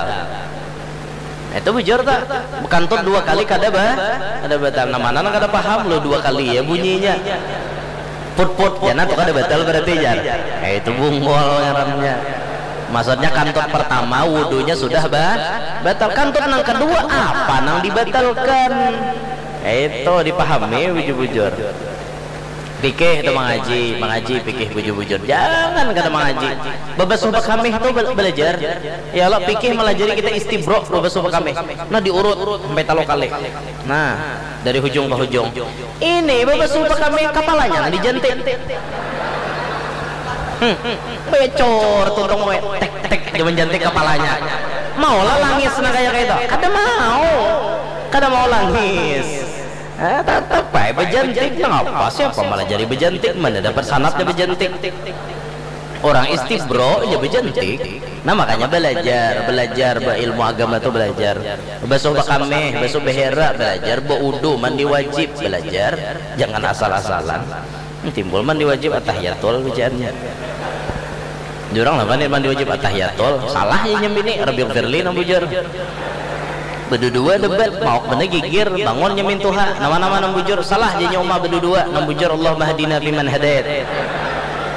Itu bujur tak? Bekantut dua kali kada bah, kada batal. Nah mana nang kada paham lo dua kali ya bunyinya. Put put, jangan tuh kada batal berarti jar. Eh itu bungol ngarannya. Maksudnya kantut pertama wudunya sudah bah, batal. Kantut nang kedua apa nang dibatalkan? Eh itu dipahami bujur-bujur. Fikih itu mengaji, mengaji fikih bujur-bujur. Jangan kata mengaji. Babasuh kami itu belajar. Ya Allah fikih melajari kita istibro babasuh kami. Nah diurut sampai talo kali. Nah dari hujung ke hujung. Ini babasuh kami kepalanya dijentik. Hmm, becor tuntung we tek tek dia menjentik kepalanya. Maulah langis nah kayak kayak itu. Kada mau. Kada mau langis. Eh, tetap baik bejantik ngapa siapa malah jadi bejantik, mana dapat sanatnya bejantik. Orang istibro ya bejantik. Nah makanya belajar belajar ilmu agama itu belajar. Basuh bakameh, basuh behera belajar, baudu mandi wajib belajar. Jangan asal-asalan. Timbul mandi wajib atahiyatul bicaranya. Jurang lah mandi wajib atahiyatul. Salah ya nyembini Rabbil Firli nang bujur. Berdua debat mau mana gigir bangun nyemin Tuhan nama-nama nang bujur salah je nyoma berdua nang bujur Allah mahdina fiman hadait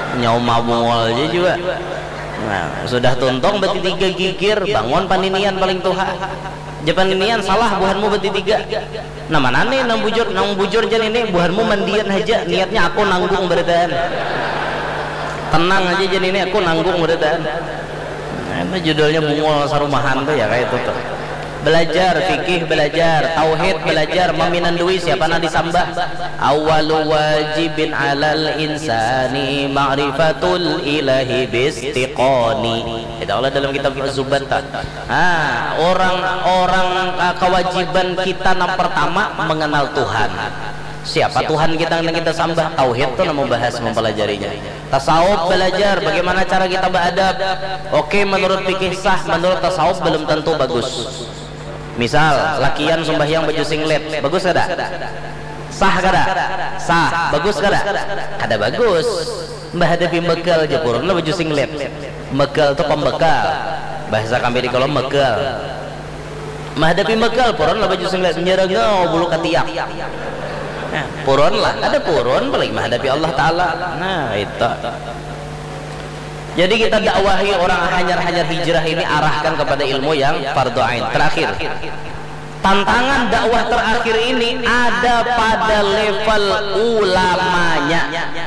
nyauma bungol aja juga. Nah, sudah tuntong beti tiga gigir, bangun paninian paling tuha. Japaninian salah buhanmu beti tiga. Nah mana nih nang bujur, nang bujur jan ini buhanmu mandian aja, niatnya aku nanggung beredan. Tenang aja jan ini aku nanggung beredan. Nah, itu judulnya bungol sarumahan tuh ya kayak itu tuh. Belajar fikih, belajar tauhid, belajar meminandui siapa na disambah. Awalu wajibin alal insani ma'rifatul ilahi bistiqani. Itu Allah dalam kitab Az-Zubat. Ah, orang-orang kewajiban kita yang pertama mengenal Tuhan. Siapa Tuhan kita yang kita sembah? Tauhid tuh mau bahas mempelajarinya. Tasawuf belajar bagaimana cara kita beradab. Oke, menurut fikih sah, menurut tasawuf belum tentu bagus. Misal lakian sembahyang baju singlet, bagus kada? Sah kada? Sah. Bagus kada? Kada bagus. Mbah hadapi bekal aja purun lah baju singlet. Bekal itu pembekal. Bahasa kami di kalau bekal. Mbah hadapi bekal purun lah baju singlet nyerengau bulu katiak. Nah, purun lah, ada purun paling mbah hadapi Allah Taala. Nah, itu. Jadi kita dakwahi orang hanyar-hanyar hijrah ini arahkan kepada ilmu yang fardhu ain. Terakhir, tantangan dakwah terakhir ini ada pada level ulamanya.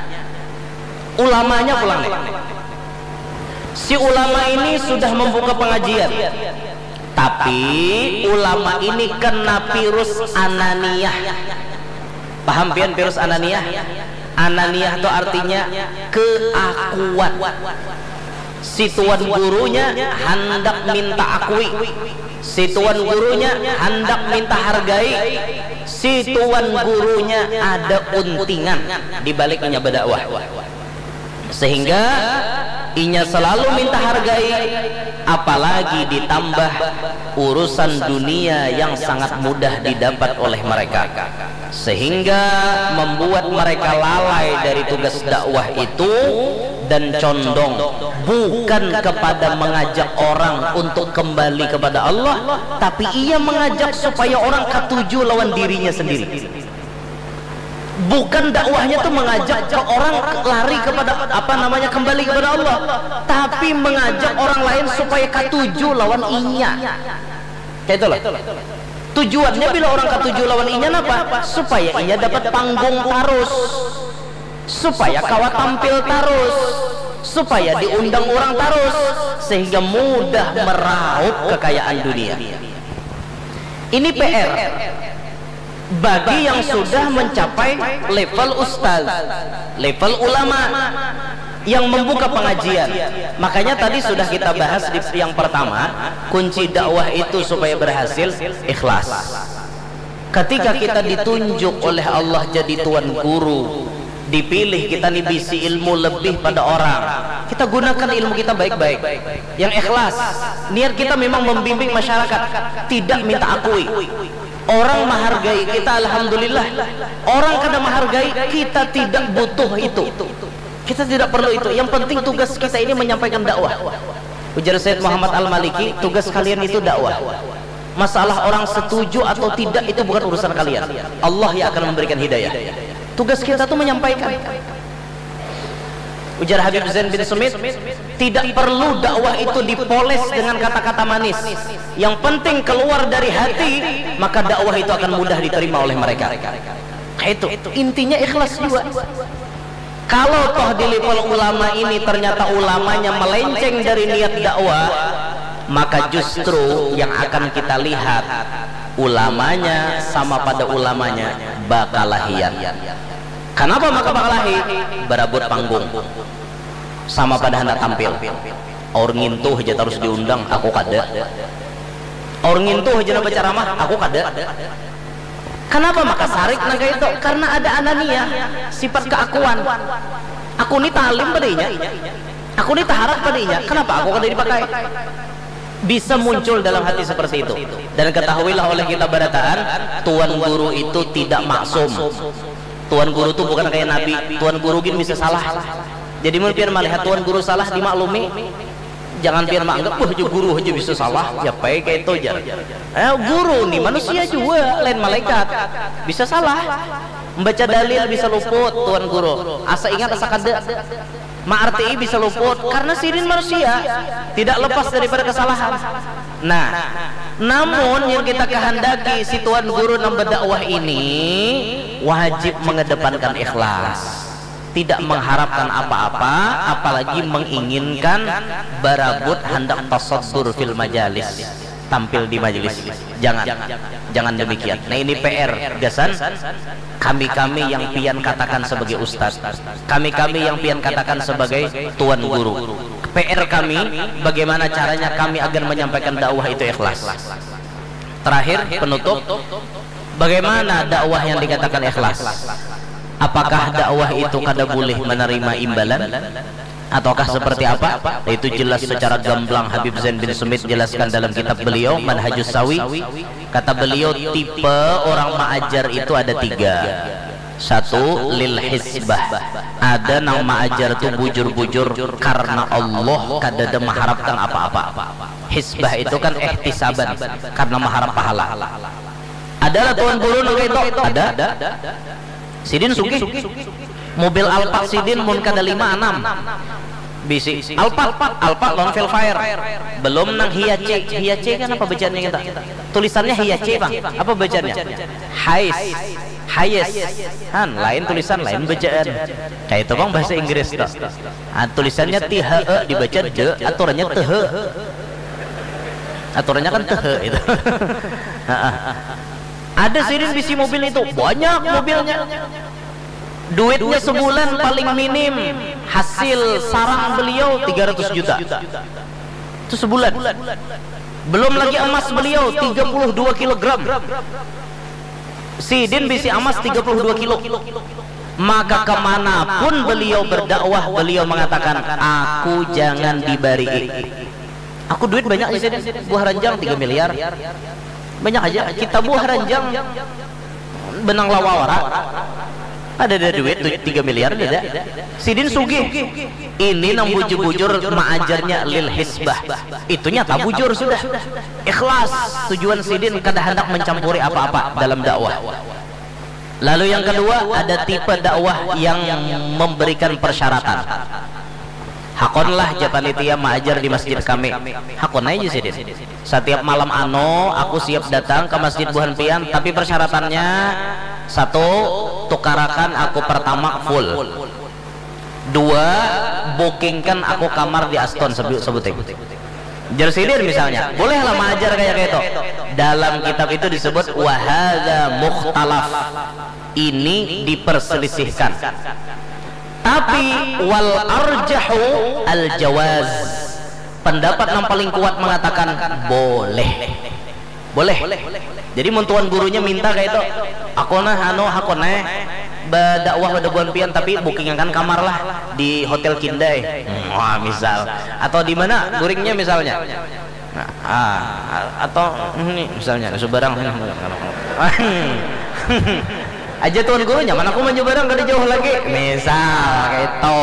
Ulamanya pulang nih. Si ulama ini sudah membuka pengajian, tapi ulama ini kena virus ananiyah. Paham pian virus ananiyah? Ananiyah itu artinya keakuan. Si tuan gurunya hendak minta akui, si tuan gurunya hendak minta hargai, si tuan gurunya ada untingan di baliknya berdakwah, sehingga inya selalu minta hargai, apalagi ditambah urusan dunia yang sangat mudah didapat oleh mereka, sehingga membuat mereka lalai dari tugas dakwah itu dan condong bukan kepada mengajak orang untuk kembali kepada Allah, tapi ia mengajak supaya orang ketujuh lawan dirinya sendiri. Bukan dakwahnya tuh mengajak ke orang lari kepada apa namanya kembali kepada Allah, tapi mengajak orang lain supaya ketujuh lawan inya. Kayak itulah. Tujuannya bila orang ketujuh lawan inya apa? Supaya inya dapat panggung terus, supaya kawat tampil terus, supaya diundang orang terus, sehingga mudah meraup kekayaan dunia. Ini P R bagi yang sudah mencapai level ustaz, level ulama yang membuka pengajian. Makanya tadi sudah kita bahas di yang pertama, kunci dakwah itu supaya berhasil ikhlas. Ketika kita ditunjuk oleh Allah jadi tuan guru, dipilih kita nih bisi ilmu lebih pada orang, kita gunakan ilmu kita baik-baik, yang ikhlas. Niat kita memang membimbing masyarakat, tidak minta akui. Orang menghargai kita, alhamdulillah. Orang kadang menghargai kita, tidak butuh itu. Kita tidak perlu itu. Yang penting tugas kita ini menyampaikan dakwah. Ujar Sayyid Muhammad Al-Maliki, tugas kalian itu dakwah. Masalah orang setuju atau tidak itu bukan urusan kalian. Allah yang akan memberikan hidayah. Tugas kita itu menyampaikan. Ujar Habib Zain bin Sumit, tidak perlu dakwah itu dipoles dengan kata-kata manis. Yang penting keluar dari hati, maka dakwah itu akan mudah diterima oleh mereka. Kayak itu. Intinya ikhlas juga. Kalau toh di level ulama ini ternyata ulamanya melenceng dari niat dakwah, maka justru yang akan kita lihat ulamanya sama pada ulamanya bakal lahian. Kenapa maka bakal lahi? Berebut panggung, sama pada hendak tampil. Orang ngintuh aja terus diundang, aku kada. Orang ngintuh aja baca ceramah, aku kada. Kenapa maka sarik naga itu? Karena ada anania, sifat keakuan. Aku ini talim padanya, aku ini taharap padanya. Kenapa aku kada dipakai? Bisa muncul dalam hati seperti itu. Dan ketahuilah oleh kita barataan, tuan guru itu tidak maksum. Tuan guru itu bukan kayak nabi. Tuan guru gini bisa salah. Jadi mungkin melihat tuan guru salah dimaklumi. Jangan biar menganggap wah guru aja bisa salah. Ya baik kayak itu aja. Eh guru nih manusia juga, lain malaikat. Bisa salah. Membaca dalil bisa luput tuan guru. Asa ingat asa kada. Ma'arti bisa luput karena Sirin manusia, tidak lepas daripada kesalahan. Nah, namun yang kita kehendaki si tuan guru yang berdakwah ini wajib mengedepankan ikhlas, tidak mengharapkan apa-apa, apalagi menginginkan barabut hendak tasaddur fil majalis, tampil di majelis. Jangan, jangan demikian. Nah ini P R gasan kami-kami yang pian katakan sebagai ustaz, kami-kami yang pian katakan sebagai tuan guru. P R kami bagaimana caranya kami agar menyampaikan dakwah itu ikhlas. Terakhir penutup, bagaimana dakwah yang dikatakan ikhlas? Apakah dakwah itu kada boleh menerima imbalan ataukah seperti apa? Itu jelas secara gamblang Habib Zain bin Sumit jelaskan dalam kitab beliau Manhajus Sawi. Kata beliau tipe orang ma'ajar itu ada tiga. Satu, lil hisbah, ada nang ma'ajar itu bujur-bujur karena Allah kadada mengharapkan apa-apa. Hisbah itu kan ihtisaban, karena mengharap pahala. Adalah tuan guru nang itu ada. Sidin sugih mobil Alphard Sidin mun kada lima enam bisi Alphard Alphard lawan Velfire, belum nang Hiace. Hiace kan apa bacaannya kita? Tulisannya Hiace bang, apa bacaannya? Hais Hayes han, lain tulisan lain bacaan kayak itu bang bahasa Inggris toh. Ah, tulisannya T H E dibaca je, aturannya T H E, aturannya kan T H E itu. Ada Sidin bisi mobil itu, banyak mobilnya, duitnya sebulan paling minim hasil sarang beliau tiga ratus juta itu sebulan, belum lagi emas beliau tiga puluh dua kilogram. Sidin bisi emas tiga puluh dua kilo. Maka kemanapun beliau berdakwah, beliau mengatakan aku jangan dibari, aku duit banyak aja Sidin, buah ranjang tiga miliar banyak aja, kita buah ranjang benang lawawara ada ada duit tiga miliar ada. Sidin sugih ini nang bujur-bujur ma'ajarnya lil hisbah, itu nyata bujur sudah ikhlas. Tujuan Sidin kada hendak mencampuri apa-apa dalam dakwah. Lalu yang kedua, ada tipe dakwah yang memberikan persyaratan. Hakonlah panitia ma'ajar di masjid kami, hakon aja Sidin, setiap malam ano aku siap datang ke masjid Buhan Pian, tapi persyaratannya satu, tukarakan aku pertama full, dua, bookingkan aku kamar di Aston sebutin Jersidin misalnya, bolehlah ma'ajar kayak gitu. Dalam kitab itu disebut wahada mukhtalaf, ini diperselisihkan. Tapi wal arjahu al jawaz, pendapat yang paling kuat mengatakan boleh, boleh. Jadi mentuan gurunya minta kayak itu, aku nah anu aku nah berdakwah pada Buan Pian tapi bookingkan kamar lah di Hotel Kindai, wah misal, atau di mana guringnya misalnya, nah, ah, atau ini misalnya sebarang aja tuan gurunya, mana aku mau barang kada jauh lagi misal kayak itu.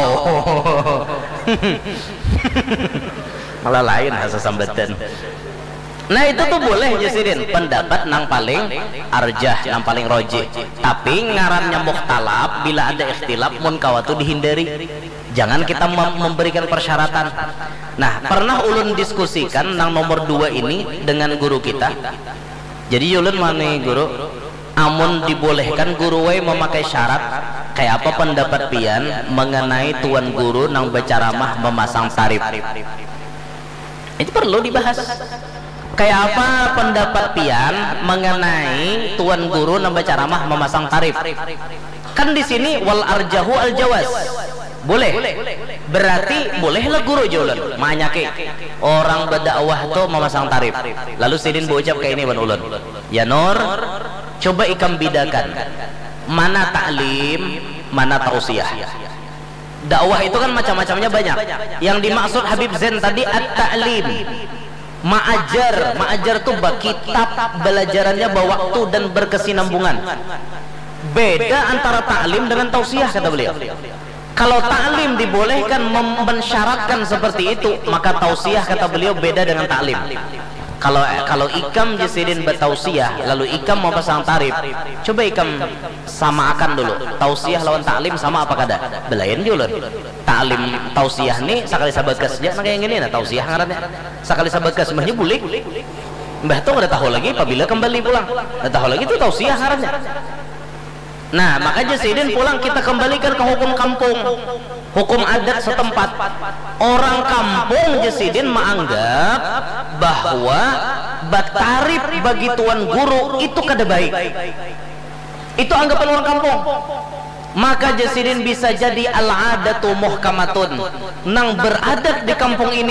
Malah lain asa sambatan. Nah itu tuh boleh Sidin, pendapat nang paling arjah, nang paling rojih. Tapi ngarannya mukhtalaf, bila ada ikhtilaf mun kawatu dihindari, jangan kita mem memberikan persyaratan. Nah pernah ulun diskusikan nang nomor dua ini dengan guru kita. Jadi ulun mana guru, amun dibolehkan guru wae memakai syarat, kayak apa pendapat pian mengenai tuan guru nang berceramah memasang tarif? Itu perlu dibahas. Kayak apa pendapat pian mengenai tuan guru nang berceramah memasang tarif? Kan di sini wal arjahu al jawaz, boleh. Berarti bolehlah guru jualan manyake orang berdakwah tuh memasang tarif. Lalu Sidin berucap kayak ini ban ulun, ya Nur, coba ikam bedakan mana taklim, mana tausiah. Dakwah itu kan macam-macamnya banyak. Yang dimaksud Habib Zain tadi at-ta'lim, ma'ajar. Ma'ajar tuh bak kitab belajarannya berwaktu dan berkesinambungan. Beda antara ta'lim dengan tausiah kata beliau. Kalau ta'lim dibolehkan mensyaratkan seperti itu, maka tausiah kata beliau beda dengan ta'lim. kalau kalau ikam jasidin bertausiah lalu ikam mau pasang tarif, coba ikam sama akan dulu tausiah lawan taklim sama apa kada belayan julur taklim tausiah nih sekali sabagas aja nah kayak gini nah tausiah ngarannya sekali sabagas mahnya boleh mbah tuh udah tahu lagi apabila kembali pulang udah tahu lagi tuh tausiah ngarannya. Nah maka jasidin pulang kita kembalikan ke hukum kampung, hukum adat setempat. Orang kampung jasidin menganggap bahwa batarif bagi tuan guru itu kada baik, itu anggapan orang kampung. Maka jasidin bisa jadi al-adatu muhkamatun, nang beradat di kampung ini